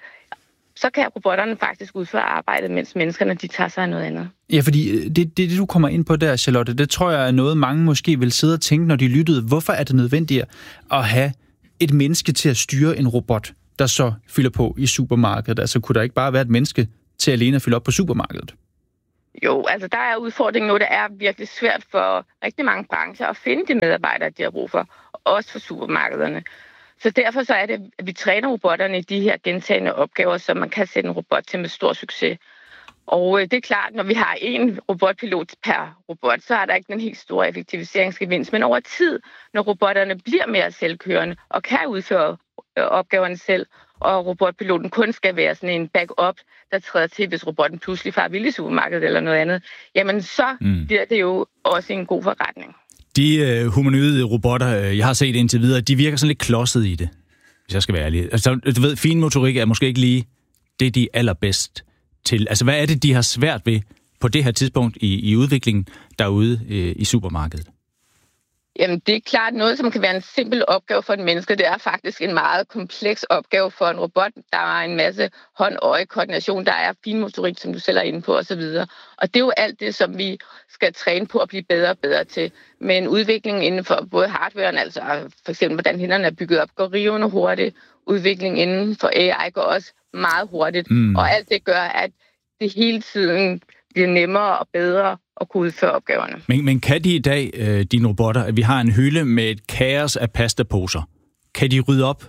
så kan robotterne faktisk udføre arbejdet, mens menneskerne de tager sig af noget andet. Ja, fordi det du kommer ind på der, Charlotte, det tror jeg er noget, mange måske vil sidde og tænke, når de lyttede. Hvorfor er det nødvendigt at have et menneske til at styre en robot, der så fylder på i supermarkedet? Altså, kunne der ikke bare være et menneske til alene at fylde op på supermarkedet? Jo, altså der er udfordringen nu, det er virkelig svært for rigtig mange brancher at finde de medarbejdere, de har brug for, også for supermarkederne. Så derfor så er det, at vi træner robotterne i de her gentagne opgaver, så man kan sætte en robot til med stor succes. Og det er klart, når vi har en robotpilot per robot, så er der ikke den helt store effektiviseringsgevinst. Men over tid, når robotterne bliver mere selvkørende og kan udføre opgaverne selv, og robotpiloten kun skal være sådan en backup, der træder til, hvis robotten pludselig farer vild i supermarkedet eller noget andet, jamen så bliver det jo også en god forretning. De humanoide robotter, jeg har set indtil videre, de virker sådan lidt klodset i det, hvis jeg skal være ærlig. Altså, du ved, finmotorik er måske ikke lige det, de er allerbedst til. Altså, hvad er det, de har svært ved på det her tidspunkt i udviklingen derude i supermarkedet? Jamen, det er klart noget, som kan være en simpel opgave for et menneske. Det er faktisk en meget kompleks opgave for en robot. Der er en masse hånd-øje-koordination, der er finmotorik, som du selv er inde på, osv. Og det er jo alt det, som vi skal træne på at blive bedre og bedre til. Men udviklingen inden for både hardwaren, altså for eksempel hvordan hænderne er bygget op, går rivende hurtigt. Udviklingen inden for AI går også meget hurtigt. Og alt det gør, at det hele tiden bliver nemmere og bedre at kunne udføre opgaverne. Men kan de i dag, dine robotter, at vi har en hylde med et kaos af pastaposer, kan de rydde op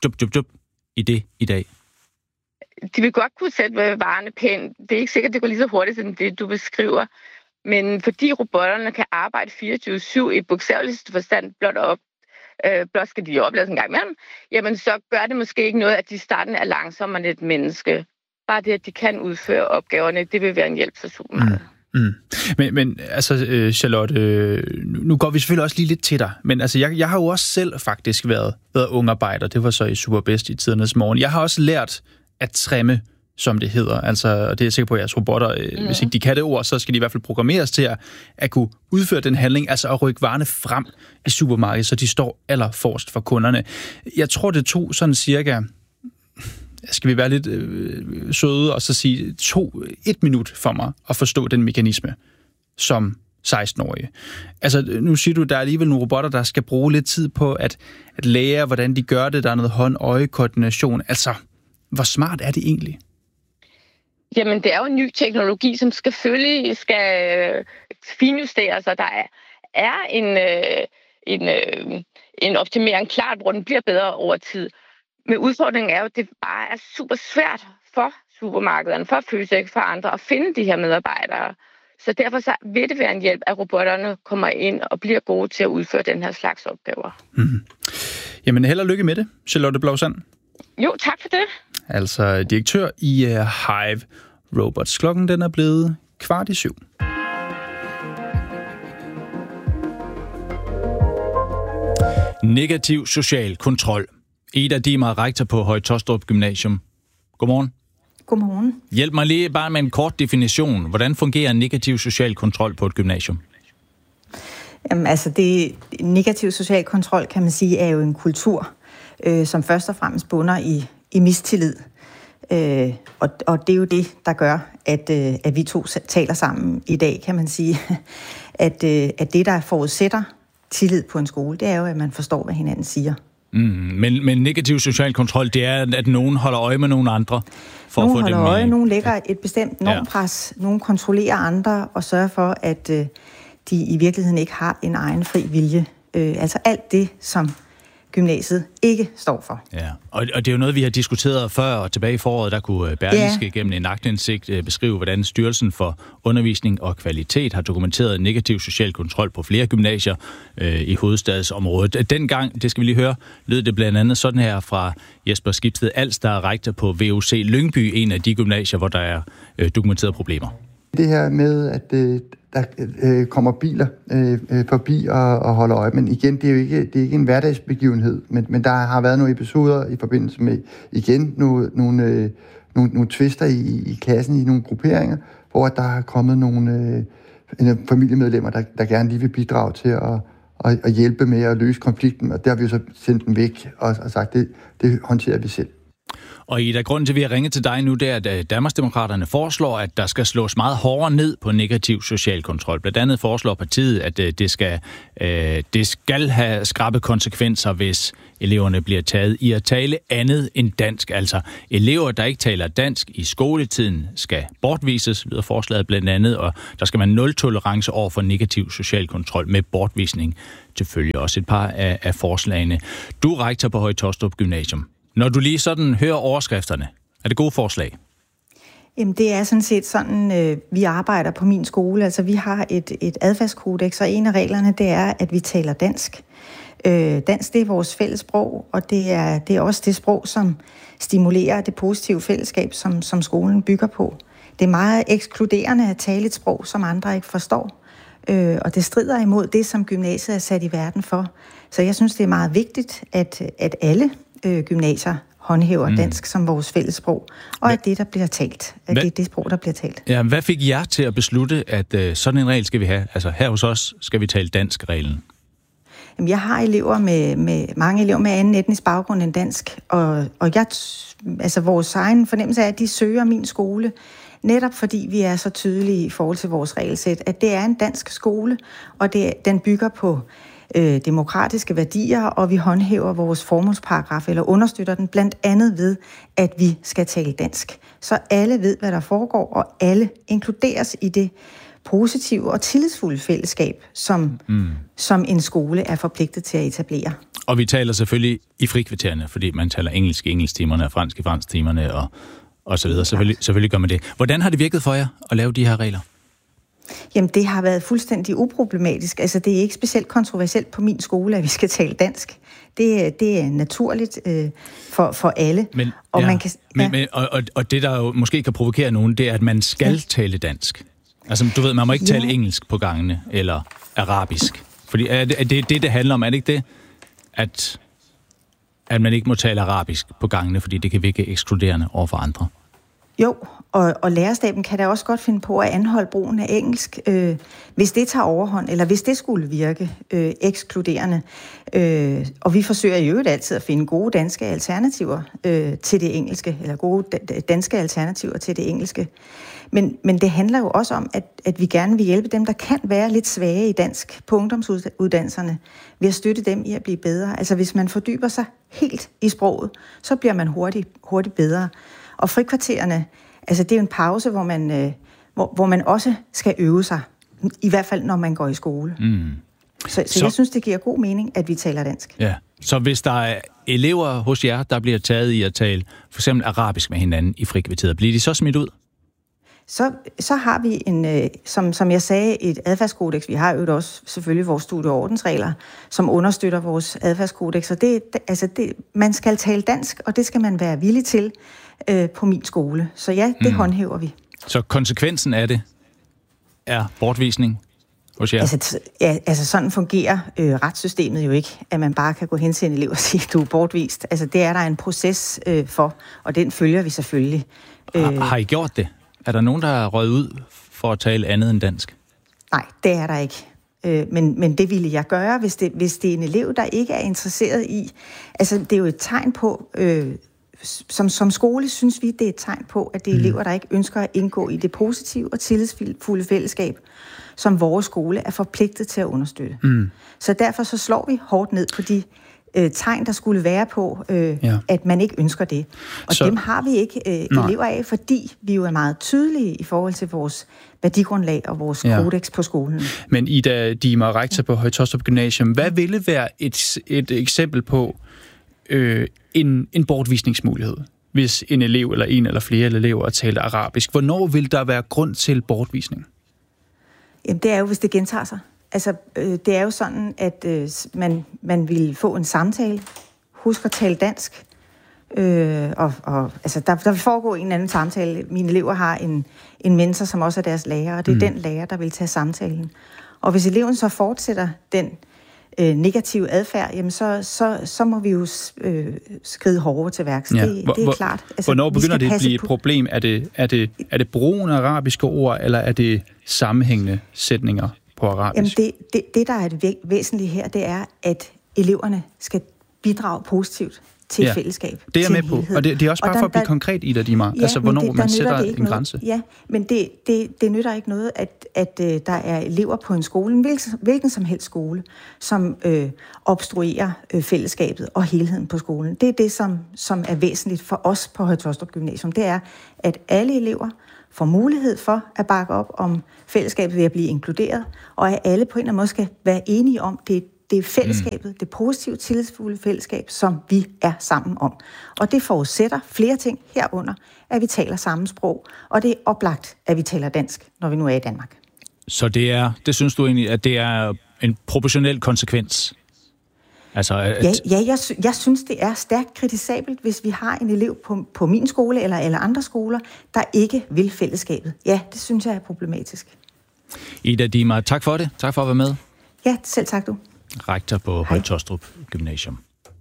i det i dag? De vil godt kunne sætte varerne pænt. Det er ikke sikkert, det går lige så hurtigt, som det, du beskriver. Men fordi robotterne kan arbejde 24/7 i bogstaveligste forstand blot skal de oplades en gang imellem, jamen så gør det måske ikke noget, at de starten er langsommere end et menneske. Bare det, at de kan udføre opgaverne, det vil være en hjælp for supermarkedet. Men altså, Charlotte, nu går vi selvfølgelig også lige lidt til dig, men altså, jeg har jo også selv faktisk været ungarbejder. Det var så i Superbest i tidernes morgen. Jeg har også lært at trimme, som det hedder. Altså, og det er jeg sikker på, at jeres robotter, hvis ikke de kan det ord, så skal de i hvert fald programmeres til at kunne udføre den handling, altså at rykke varerne frem i supermarkedet, så de står allerforrest for kunderne. Jeg tror, det tog sådan cirka, skal vi være lidt søde og så sige, 1 minut for mig at forstå den mekanisme som 16-årige. Altså, nu siger du, der er alligevel nogle robotter, der skal bruge lidt tid på at lære, hvordan de gør det. Der er noget hånd-øje-koordination. Altså, hvor smart er det egentlig? Jamen, det er jo en ny teknologi, som selvfølgelig skal finjusteres, og der er en optimering klart, hvor den bliver bedre over tid. Men udfordringen er jo, at det bare er super svært for supermarkederne, for Føtex, for andre at finde de her medarbejdere. Så derfor så vil det være en hjælp, at robotterne kommer ind og bliver gode til at udføre den her slags opgaver. Jamen, held og lykke med det, Charlotte Blausand. Jo, tak for det. Altså direktør i Hive Robots. Klokken den er blevet 6:15. Negativ social kontrol. Ida Dimer, rektor på Høje Taastrup Gymnasium. Godmorgen. Godmorgen. Hjælp mig lige bare med en kort definition. Hvordan fungerer negativ social kontrol på et gymnasium? Jamen, altså det negativ social kontrol, kan man sige, er jo en kultur, som først og fremmest bunder i mistillid. Og det er jo det, der gør, at vi to taler sammen i dag, kan man sige. At det, der forudsætter tillid på en skole, det er jo, at man forstår, hvad hinanden siger. Men negativ social kontrol, det er, at nogen holder øje med nogle andre. For nogen at få holder dem øje, nogen lægger et bestemt normpres, nogen kontrollerer andre og sørger for, at de i virkeligheden ikke har en egen fri vilje. Altså alt det, som gymnasiet ikke står for. Ja, og det er jo noget, vi har diskuteret før, og tilbage i foråret, der kunne Berlingske gennem en aktindsigt beskrive, hvordan Styrelsen for Undervisning og Kvalitet har dokumenteret negativ social kontrol på flere gymnasier i hovedstadsområdet. Dengang, det skal vi lige høre, lød det blandt andet sådan her fra Jesper Skibsted Als, der er rektor på VUC Lyngby, en af de gymnasier, hvor der er dokumenteret problemer. Det her med, at der kommer biler forbi og holder øje, men igen, det er ikke en hverdagsbegivenhed, men der har været nogle episoder i forbindelse med, igen, nogle twister i klassen, i nogle grupperinger, hvor der er kommet nogle familiemedlemmer, der gerne lige vil bidrage til at hjælpe med at løse konflikten, og der har vi jo så sendt dem væk og sagt, det håndterer vi selv. Og Ida, grunden til, at vi har ringet til dig nu, det er, at Danmarksdemokraterne foreslår, at der skal slås meget hårdere ned på negativ social kontrol. Blandt andet foreslår partiet, at det skal have skrappe konsekvenser, hvis eleverne bliver taget i at tale andet end dansk. Altså elever, der ikke taler dansk i skoletiden, skal bortvises, lyder forslaget blandt andet, og der skal være nul-tolerance over for negativ social kontrol med bortvisning til følge. Også et par af forslagene. Du er rektor på Høje Taastrup Gymnasium. Når du lige sådan hører overskrifterne, er det gode forslag? Jamen, det er sådan set sådan, vi arbejder på min skole. Altså, vi har et adfærdskodex, og en af reglerne, det er, at vi taler dansk. Dansk, det er vores fælles sprog, og det er også det sprog, som stimulerer det positive fællesskab, som skolen bygger på. Det er meget ekskluderende at tale et sprog, som andre ikke forstår. Og det strider imod det, som gymnasiet er sat i verden for. Så jeg synes, det er meget vigtigt, at alle gymnasier håndhæver dansk som vores fælles sprog, og at det, der bliver talt, at det er det sprog, der bliver talt. Ja, hvad fik jer til at beslutte, at sådan en regel skal vi have? Altså her hos os skal vi tale dansk-reglen. Jamen, jeg har elever mange elever med anden etnisk baggrund end dansk, og vores egen fornemmelse er, at de søger min skole, netop fordi vi er så tydelige i forhold til vores regelsæt, at det er en dansk skole, og den bygger på demokratiske værdier, og vi håndhæver vores formålsparagraf, eller understøtter den blandt andet ved, at vi skal tale dansk. Så alle ved, hvad der foregår, og alle inkluderes i det positive og tillidsfulde fællesskab, som en skole er forpligtet til at etablere. Og vi taler selvfølgelig i frikvartererne, fordi man taler engelsk i engelsktimerne og fransk i fransktimerne og så videre. Selvfølgelig gør man det. Hvordan har det virket for jer at lave de her regler? Jamen, det har været fuldstændig uproblematisk. Altså, det er ikke specielt kontroversielt på min skole, at vi skal tale dansk. Det er naturligt for alle. Og det, der jo måske kan provokere nogen, det er, at man skal tale dansk. Altså, du ved, man må ikke tale engelsk på gangene, eller arabisk. Fordi er det handler om, er det ikke det? At man ikke må tale arabisk på gangene, fordi det kan virke ekskluderende over for andre. Jo, og lærerstaben kan da også godt finde på at anholde brugen af engelsk, hvis det tager overhånd, eller hvis det skulle virke ekskluderende. Og vi forsøger i øvrigt altid at finde gode danske alternativer til det engelske, eller gode danske alternativer til det engelske. Men det handler jo også om, at vi gerne vil hjælpe dem, der kan være lidt svage i dansk på ungdomsuddannelserne, ved at støtte dem i at blive bedre. Altså hvis man fordyber sig helt i sproget, så bliver man hurtigt bedre. Og frikvartererne, altså det er jo en pause, hvor man også skal øve sig, i hvert fald når man går i skole. Så jeg synes, det giver god mening, at vi taler dansk. Ja. Så hvis der er elever hos jer, der bliver taget i at tale for eksempel arabisk med hinanden i frikvarteret, bliver de så smidt ud? Så har vi som jeg sagde, et adfærdskodex. Vi har jo også selvfølgelig vores studie- og ordensregler, som understøtter vores adfærdskodex. Og man skal tale dansk, og det skal man være villig til på min skole. Så ja, det håndhæver vi. Så konsekvensen af det er bortvisning hos jer? Altså sådan fungerer retssystemet jo ikke, at man bare kan gå hen til en elev og sige, du er bortvist. Altså det er der en proces for, og den følger vi selvfølgelig. Har I gjort det? Er der nogen, der er røget ud for at tale andet end dansk? Nej, det er der ikke. Men det ville jeg gøre, hvis det er en elev, der ikke er interesseret i. Altså, det er jo et tegn på, som skole synes vi, det er et tegn på, at det er elever, der ikke ønsker at indgå i det positive og tillidsfulde fællesskab, som vores skole er forpligtet til at understøtte. Så derfor så slår vi hårdt ned på de tegn, der skulle være på, at man ikke ønsker det. Og dem har vi ikke elever af, fordi vi jo er meget tydelige i forhold til vores værdigrundlag og vores kodex på skolen. Men Ida Dimer, rektor på Høje Taastrup Gymnasium, hvad ville være et eksempel på en bortvisningsmulighed, hvis en elev eller en eller flere elever taler arabisk? Hvornår vil der være grund til bortvisning? Jamen, det er jo, hvis det gentager sig. Altså, det er jo sådan, at man vil få en samtale. Husk at tale dansk. Altså, der vil foregå en eller anden samtale. Mine elever har en mentor, som også er deres lærer, og det er den lærer, der vil tage samtalen. Og hvis eleven så fortsætter den negative adfærd, jamen så må vi jo skride hårdere til værks. Ja. Det er klart. Altså, hvornår begynder det at blive et problem? Er det brugen af arabiske ord, eller er det sammenhængende sætninger på arabisk? Jamen det der er det væsentlige her, det er, at eleverne skal bidrage positivt til et fællesskab. Det er jeg med på, og det er også bare for at blive konkret i det, Dimar. Altså, hvornår man sætter en grænse. Ja, men det nytter ikke noget, at der er elever på en skole, hvilken som helst skole, som obstruerer fællesskabet og helheden på skolen. Det er det, som er væsentligt for os på Høje Taastrup Gymnasium. Det er, at alle elever får mulighed for at bakke op om fællesskabet ved at blive inkluderet, og at alle på en eller anden måde skal være enige om, det er fællesskabet, det positive, tillidsfulde fællesskab, som vi er sammen om. Og det forudsætter flere ting herunder, at vi taler samme sprog, og det er oplagt, at vi taler dansk, når vi nu er i Danmark. Så det synes du egentlig, at det er en proportionel konsekvens? Altså, jeg synes, det er stærkt kritisabelt, hvis vi har en elev på min skole eller andre skoler, der ikke vil fællesskabet. Ja, det synes jeg er problematisk. Ida Dimar, tak for det. Tak for at være med. Ja, selv tak du. Rektor på Høje Taastrup Gymnasium.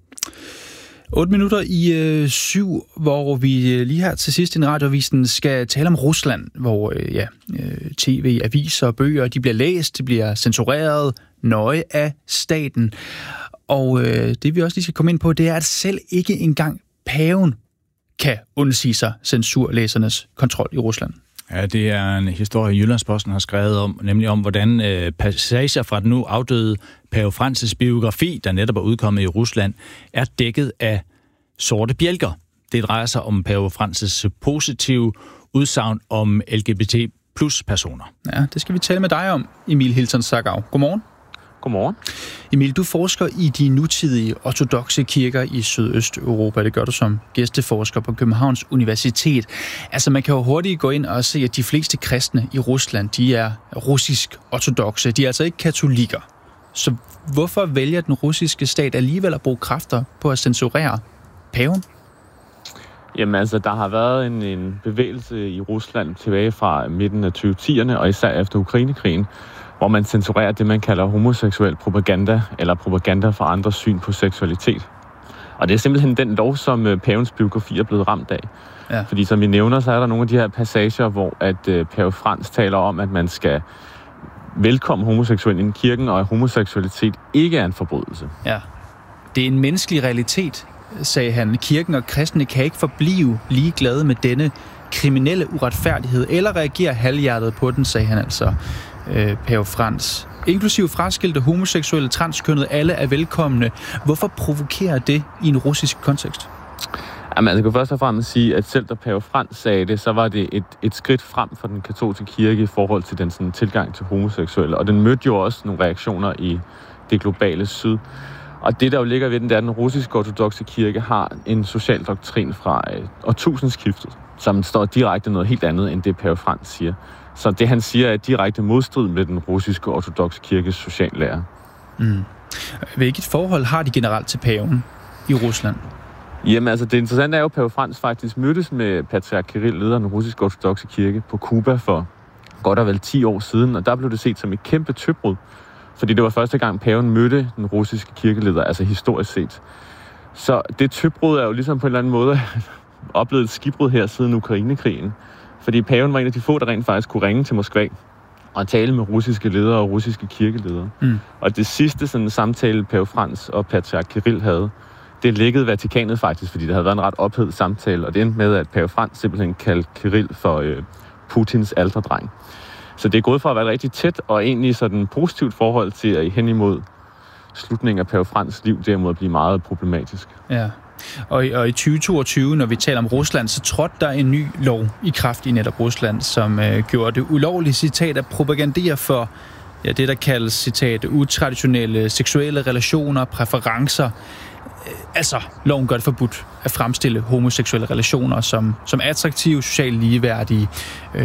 8 minutter i 7, hvor vi lige her til sidst i radioavisen skal tale om Rusland, hvor tv, aviser og bøger, de bliver læst, de bliver censureret nøje af staten. Og det vi også lige skal komme ind på, det er, at selv ikke engang paven kan undsige sig censurlæsernes kontrol i Rusland. Ja, det er en historie, Jyllandsposten har skrevet om, nemlig om, hvordan passager fra den nu afdøde Pave Frans' biografi, der netop er udkommet i Rusland, er dækket af sorte bjælker. Det drejer sig om Pave Frans' positive udsagn om LGBT plus personer. Ja, det skal vi tale med dig om, Emil Hilton Sagau. Godmorgen. Godmorgen. Emil, du forsker i de nutidige ortodokse kirker i Sydøsteuropa. Det gør du som gæsteforsker på Københavns Universitet. Altså, man kan jo hurtigt gå ind og se, at de fleste kristne i Rusland, de er russisk ortodokse. De er altså ikke katolikker. Så hvorfor vælger den russiske stat alligevel at bruge kræfter på at censurere paven? Jamen altså, der har været en bevægelse i Rusland tilbage fra midten af 2010'erne, og især efter Ukrainekrigen, hvor man censurerer det, man kalder homoseksuel propaganda, eller propaganda for andres syn på seksualitet. Og det er simpelthen den lov, som pavens biografi er blevet ramt af. Ja. Fordi som vi nævner, så er der nogle af de her passager, hvor at pave Frans taler om, at man skal velkomme homoseksuelle ind i kirken, og at homoseksualitet ikke er en forbrydelse. Ja. Det er en menneskelig realitet, sagde han. Kirken og kristne kan ikke forblive ligeglade med denne kriminelle uretfærdighed, eller reagere halvhjertet på den, sagde han altså. Pave Frans. Inklusive fraskilte, homoseksuelle, transkønnede, alle er velkomne. Hvorfor provokerer det i en russisk kontekst? Jamen, altså, jeg kan først og fremmest sige, at selv da Pave Frans sagde det, så var det et skridt frem for den katolske kirke i forhold til den sådan, tilgang til homoseksuelle. Og den mødte jo også nogle reaktioner i det globale syd. Og det, der jo ligger ved den, det er, at den russiske ortodokse kirke har en social doktrin fra årtusindskiftet, som står direkte noget helt andet, end det Pave Frans siger. Så det, han siger, er direkte modstrid med den russiske ortodokse kirkes sociallære. Hvilket forhold har de generelt til paven i Rusland? Jamen altså, det interessante er jo, at Pave Frans faktisk mødtes med patriark Kirill, leder af den russiske ortodokse kirke, på Cuba for godt og vel 10 år siden, og der blev det set som et kæmpe tøbrud, fordi det var første gang, paven mødte den russiske kirkeleder, altså historisk set. Så det tøbrud er jo ligesom på en eller anden måde oplevet et skibbrud her siden Ukrainekrigen. Fordi paven var en af de få, der rent faktisk kunne ringe til Moskva og tale med russiske ledere og russiske kirkeledere. Og det sidste sådan samtale, Pave Frans og patriark Kirill havde, det lækkede Vatikanet faktisk, fordi der havde været en ret ophedet samtale, og det endte med, at Pave Frans simpelthen kaldte Kirill for Putins alterdreng. Så det er gået fra at være rigtig tæt og egentlig sådan positivt forhold til at hen imod slutningen af Pave Frans liv, derimod at blive meget problematisk. Ja. Og i 2022, når vi taler om Rusland, så trådte der en ny lov i kraft i netop Rusland, som gjorde det ulovligt, citat, at propagandere for det, der kaldes, citat, utraditionelle seksuelle relationer, præferencer. Altså, loven gør det forbudt at fremstille homoseksuelle relationer som attraktive, socialt ligeværdige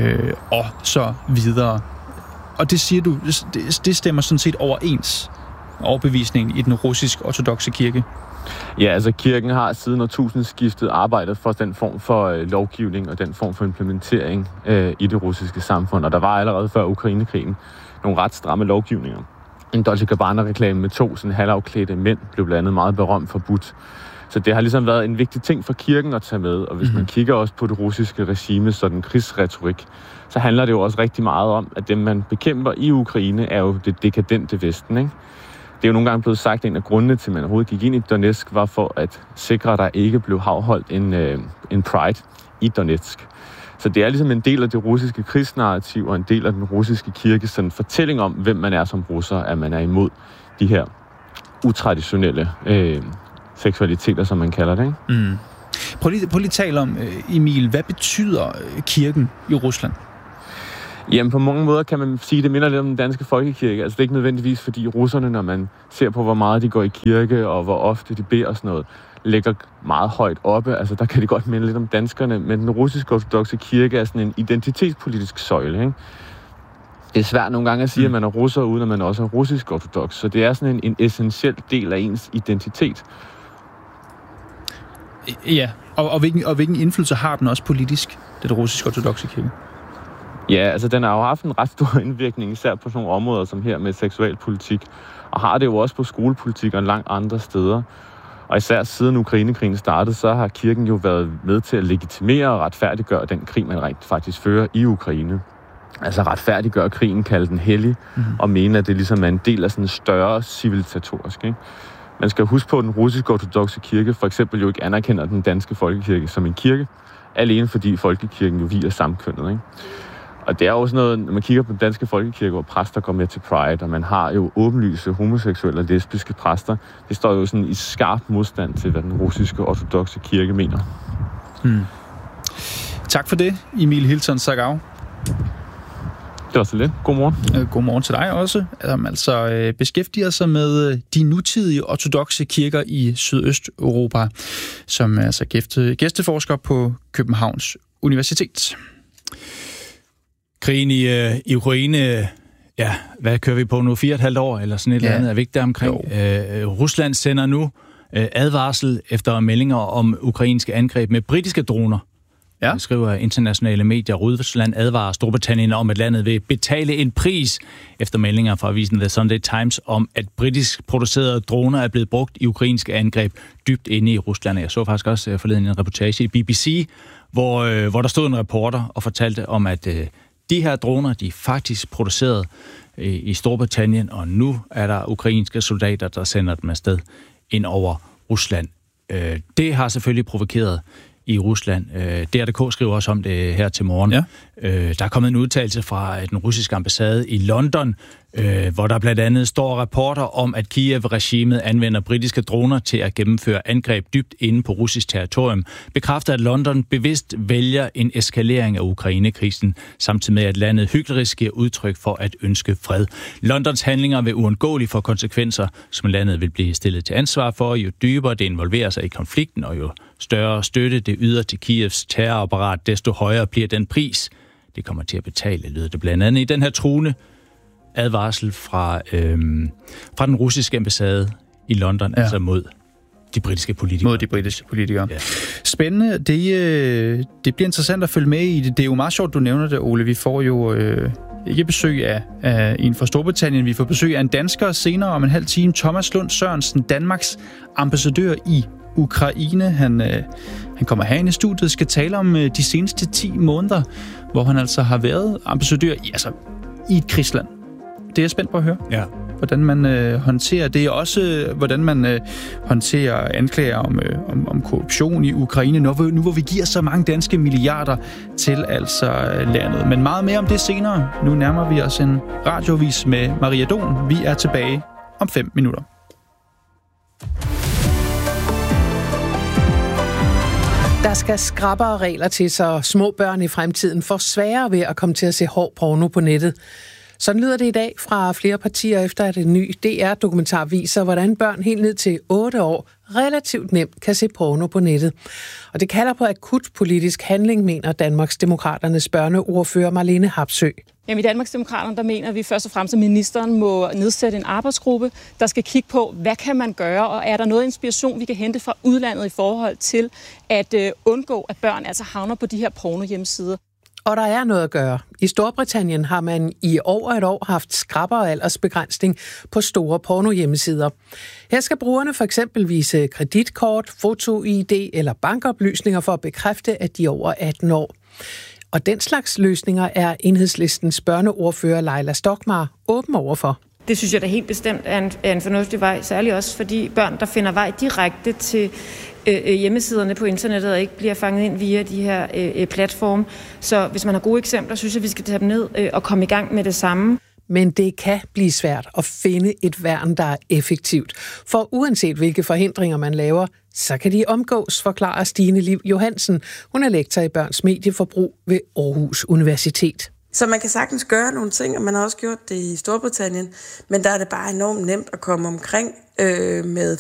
og så videre. Og det siger du, det stemmer sådan set overens overbevisningen i den russisk-ortodokse kirke? Ja, altså kirken har siden årtusindskiftet arbejdet for den form for lovgivning og den form for implementering i det russiske samfund. Og der var allerede før Ukrainekrigen nogle ret stramme lovgivninger. En Dolce Gabbana-reklame med 2 sådan halvafklædte mænd blev blandt andet meget berømt forbudt. Så det har ligesom været en vigtig ting for kirken at tage med. Og hvis man kigger også på det russiske regime, sådan krigsretorik, så handler det jo også rigtig meget om, at dem man bekæmper i Ukraine er jo det dekadente Vesten, ikke? Det er jo nogle gange blevet sagt, at en af grundene til, at man overhovedet gik ind i Donetsk, var for at sikre, at der ikke blev afholdt en pride i Donetsk. Så det er ligesom en del af det russiske krigsnarrativ og en del af den russiske kirkes sådan fortælling om, hvem man er som russer, at man er imod de her utraditionelle seksualiteter, som man kalder det, ikke? Mm. Prøv lige at tale om, Emil, hvad betyder kirken i Rusland? Jamen, på mange måder kan man sige, at det minder lidt om den danske folkekirke. Altså, det er ikke nødvendigvis, fordi russerne, når man ser på, hvor meget de går i kirke, og hvor ofte de beder og sådan noget, ligger meget højt oppe. Altså, der kan det godt minde lidt om danskerne, men den russisk-ortodokse kirke er sådan en identitetspolitisk søjle, ikke? Det er svært nogle gange at sige, at man er russer, uden at man også er russisk-ortodoks. Så det er sådan en essentiel del af ens identitet. Ja, og hvilken indflydelse har den også politisk, det russisk-ortodokse kirke? Ja, altså den har jo haft en ret stor indvirkning, især på sådan nogle områder som her med seksualpolitik, og har det jo også på skolepolitik og en lang andre steder. Og især siden Ukrainekrigen startede, så har kirken jo været med til at legitimere og retfærdiggøre den krig, man rent faktisk fører i Ukraine. Altså retfærdiggøre krigen, kalde den hellig, og mene, at det ligesom er en del af sådan en større civilisatorisk, ikke? Man skal huske på, at den russisk-ortodokse kirke for eksempel jo ikke anerkender den danske folkekirke som en kirke, alene fordi folkekirken jo vier samkønnet, ikke? Og det er jo sådan noget, når man kigger på den danske folkekirke, hvor præster går med til Pride, og man har jo åbenlyse homoseksuelle og lesbiske præster, det står jo sådan i skarp modstand til, hvad den russiske ortodokse kirke mener. Tak for det, Emil Hilton Sagau. Det var så lidt. Godmorgen. Godmorgen til dig også. Altså beskæftiger sig med de nutidige ortodokse kirker i Sydøsteuropa, som er altså gæsteforsker på Københavns Universitet. Krigen i Ukraine, ja, hvad kører vi på nu? 4,5 år eller sådan et eller andet, er vi ikke der omkring? Rusland sender nu advarsel efter meldinger om ukrainske angreb med britiske droner. Ja. Det skriver internationale medier. Rusland advarer Storbritannien om, at landet vil betale en pris efter meldinger fra avisen The Sunday Times om, at britisk producerede droner er blevet brugt i ukrainske angreb dybt inde i Rusland. Jeg så faktisk også forleden en reportage i BBC, hvor der stod en reporter og fortalte om, at de her droner, de er faktisk produceret i Storbritannien, og nu er der ukrainske soldater, der sender dem afsted ind over Rusland. Det har selvfølgelig provokeret i Rusland. DRDK skriver også om det her til morgen. Ja. Der er kommet en udtalelse fra den russiske ambassade i London, hvor der blandt andet står rapporter om, at Kiev-regimet anvender britiske droner til at gennemføre angreb dybt inde på russisk territorium, bekræfter, at London bevidst vælger en eskalering af Ukraine-krisen, samtidig med, at landet hyklerisk giver udtryk for at ønske fred. Londons handlinger vil uundgåeligt få konsekvenser, som landet vil blive stillet til ansvar for, jo dybere det involverer sig i konflikten, og jo større støtte det yder til Kievs terrorapparat, desto højere bliver den pris, det kommer til at betale, lyder det blandt andet i den her truende advarsel fra den russiske ambassade i London, altså mod de britiske politikere. Mod de britiske politikere. Ja. Spændende. Det bliver interessant at følge med i det. Det er jo meget sjovt, du nævner det, Ole. Vi får jo ikke besøg af en fra Storbritannien. Vi får besøg af en dansker senere om en halv time. Thomas Lund Sørensen, Danmarks ambassadør i Ukraine. Han kommer herind i studiet, skal tale om de seneste 10 måneder, hvor han altså har været ambassadør i et krigsland. Det er jeg spændt på at høre. Ja. Hvordan man håndterer det. Også hvordan man håndterer anklager om korruption i Ukraine, nu hvor vi giver så mange danske milliarder til landet. Men meget mere om det senere. Nu nærmer vi os en radiovis med Maria Don. Vi er tilbage om 5 minutter. Der skal skrappere regler til, så små børn i fremtiden får sværere ved at komme til at se hård porno på nettet. Sådan lyder det i dag fra flere partier efter, at en ny DR-dokumentar viser, hvordan børn helt ned til 8 år relativt nemt kan se porno på nettet. Og det kalder på akut politisk handling, mener Danmarksdemokraternes børneordfører Marlene Harpsøe. Jamen, i Danmarksdemokraterne, der mener vi først og fremmest, at ministeren må nedsætte en arbejdsgruppe, der skal kigge på, hvad kan man gøre, og er der noget inspiration, vi kan hente fra udlandet i forhold til at undgå, at børn altså havner på de her porno-hjemmesider. Og der er noget at gøre. I Storbritannien har man i over et år haft skrappere aldersbegrænsning på store porno-hjemmesider. Her skal brugerne for eksempel vise kreditkort, foto-ID eller bankoplysninger for at bekræfte, at de er over 18 år. Og den slags løsninger er Enhedslistens børneordfører Leila Stokmar åben overfor. Det synes jeg da helt bestemt er en fornuftig vej, særligt også fordi børn, der finder vej direkte til hjemmesiderne på internettet og ikke bliver fanget ind via de her platforme. Så hvis man har gode eksempler, synes jeg, vi skal tage dem ned og komme i gang med det samme. Men det kan blive svært at finde et værn, der er effektivt. For uanset hvilke forhindringer man laver, så kan de omgås, forklarer Stine Liv Johansen. Hun er lektor i børns medieforbrug ved Aarhus Universitet. Så man kan sagtens gøre nogle ting, og man har også gjort det i Storbritannien, men der er det bare enormt nemt at komme omkring med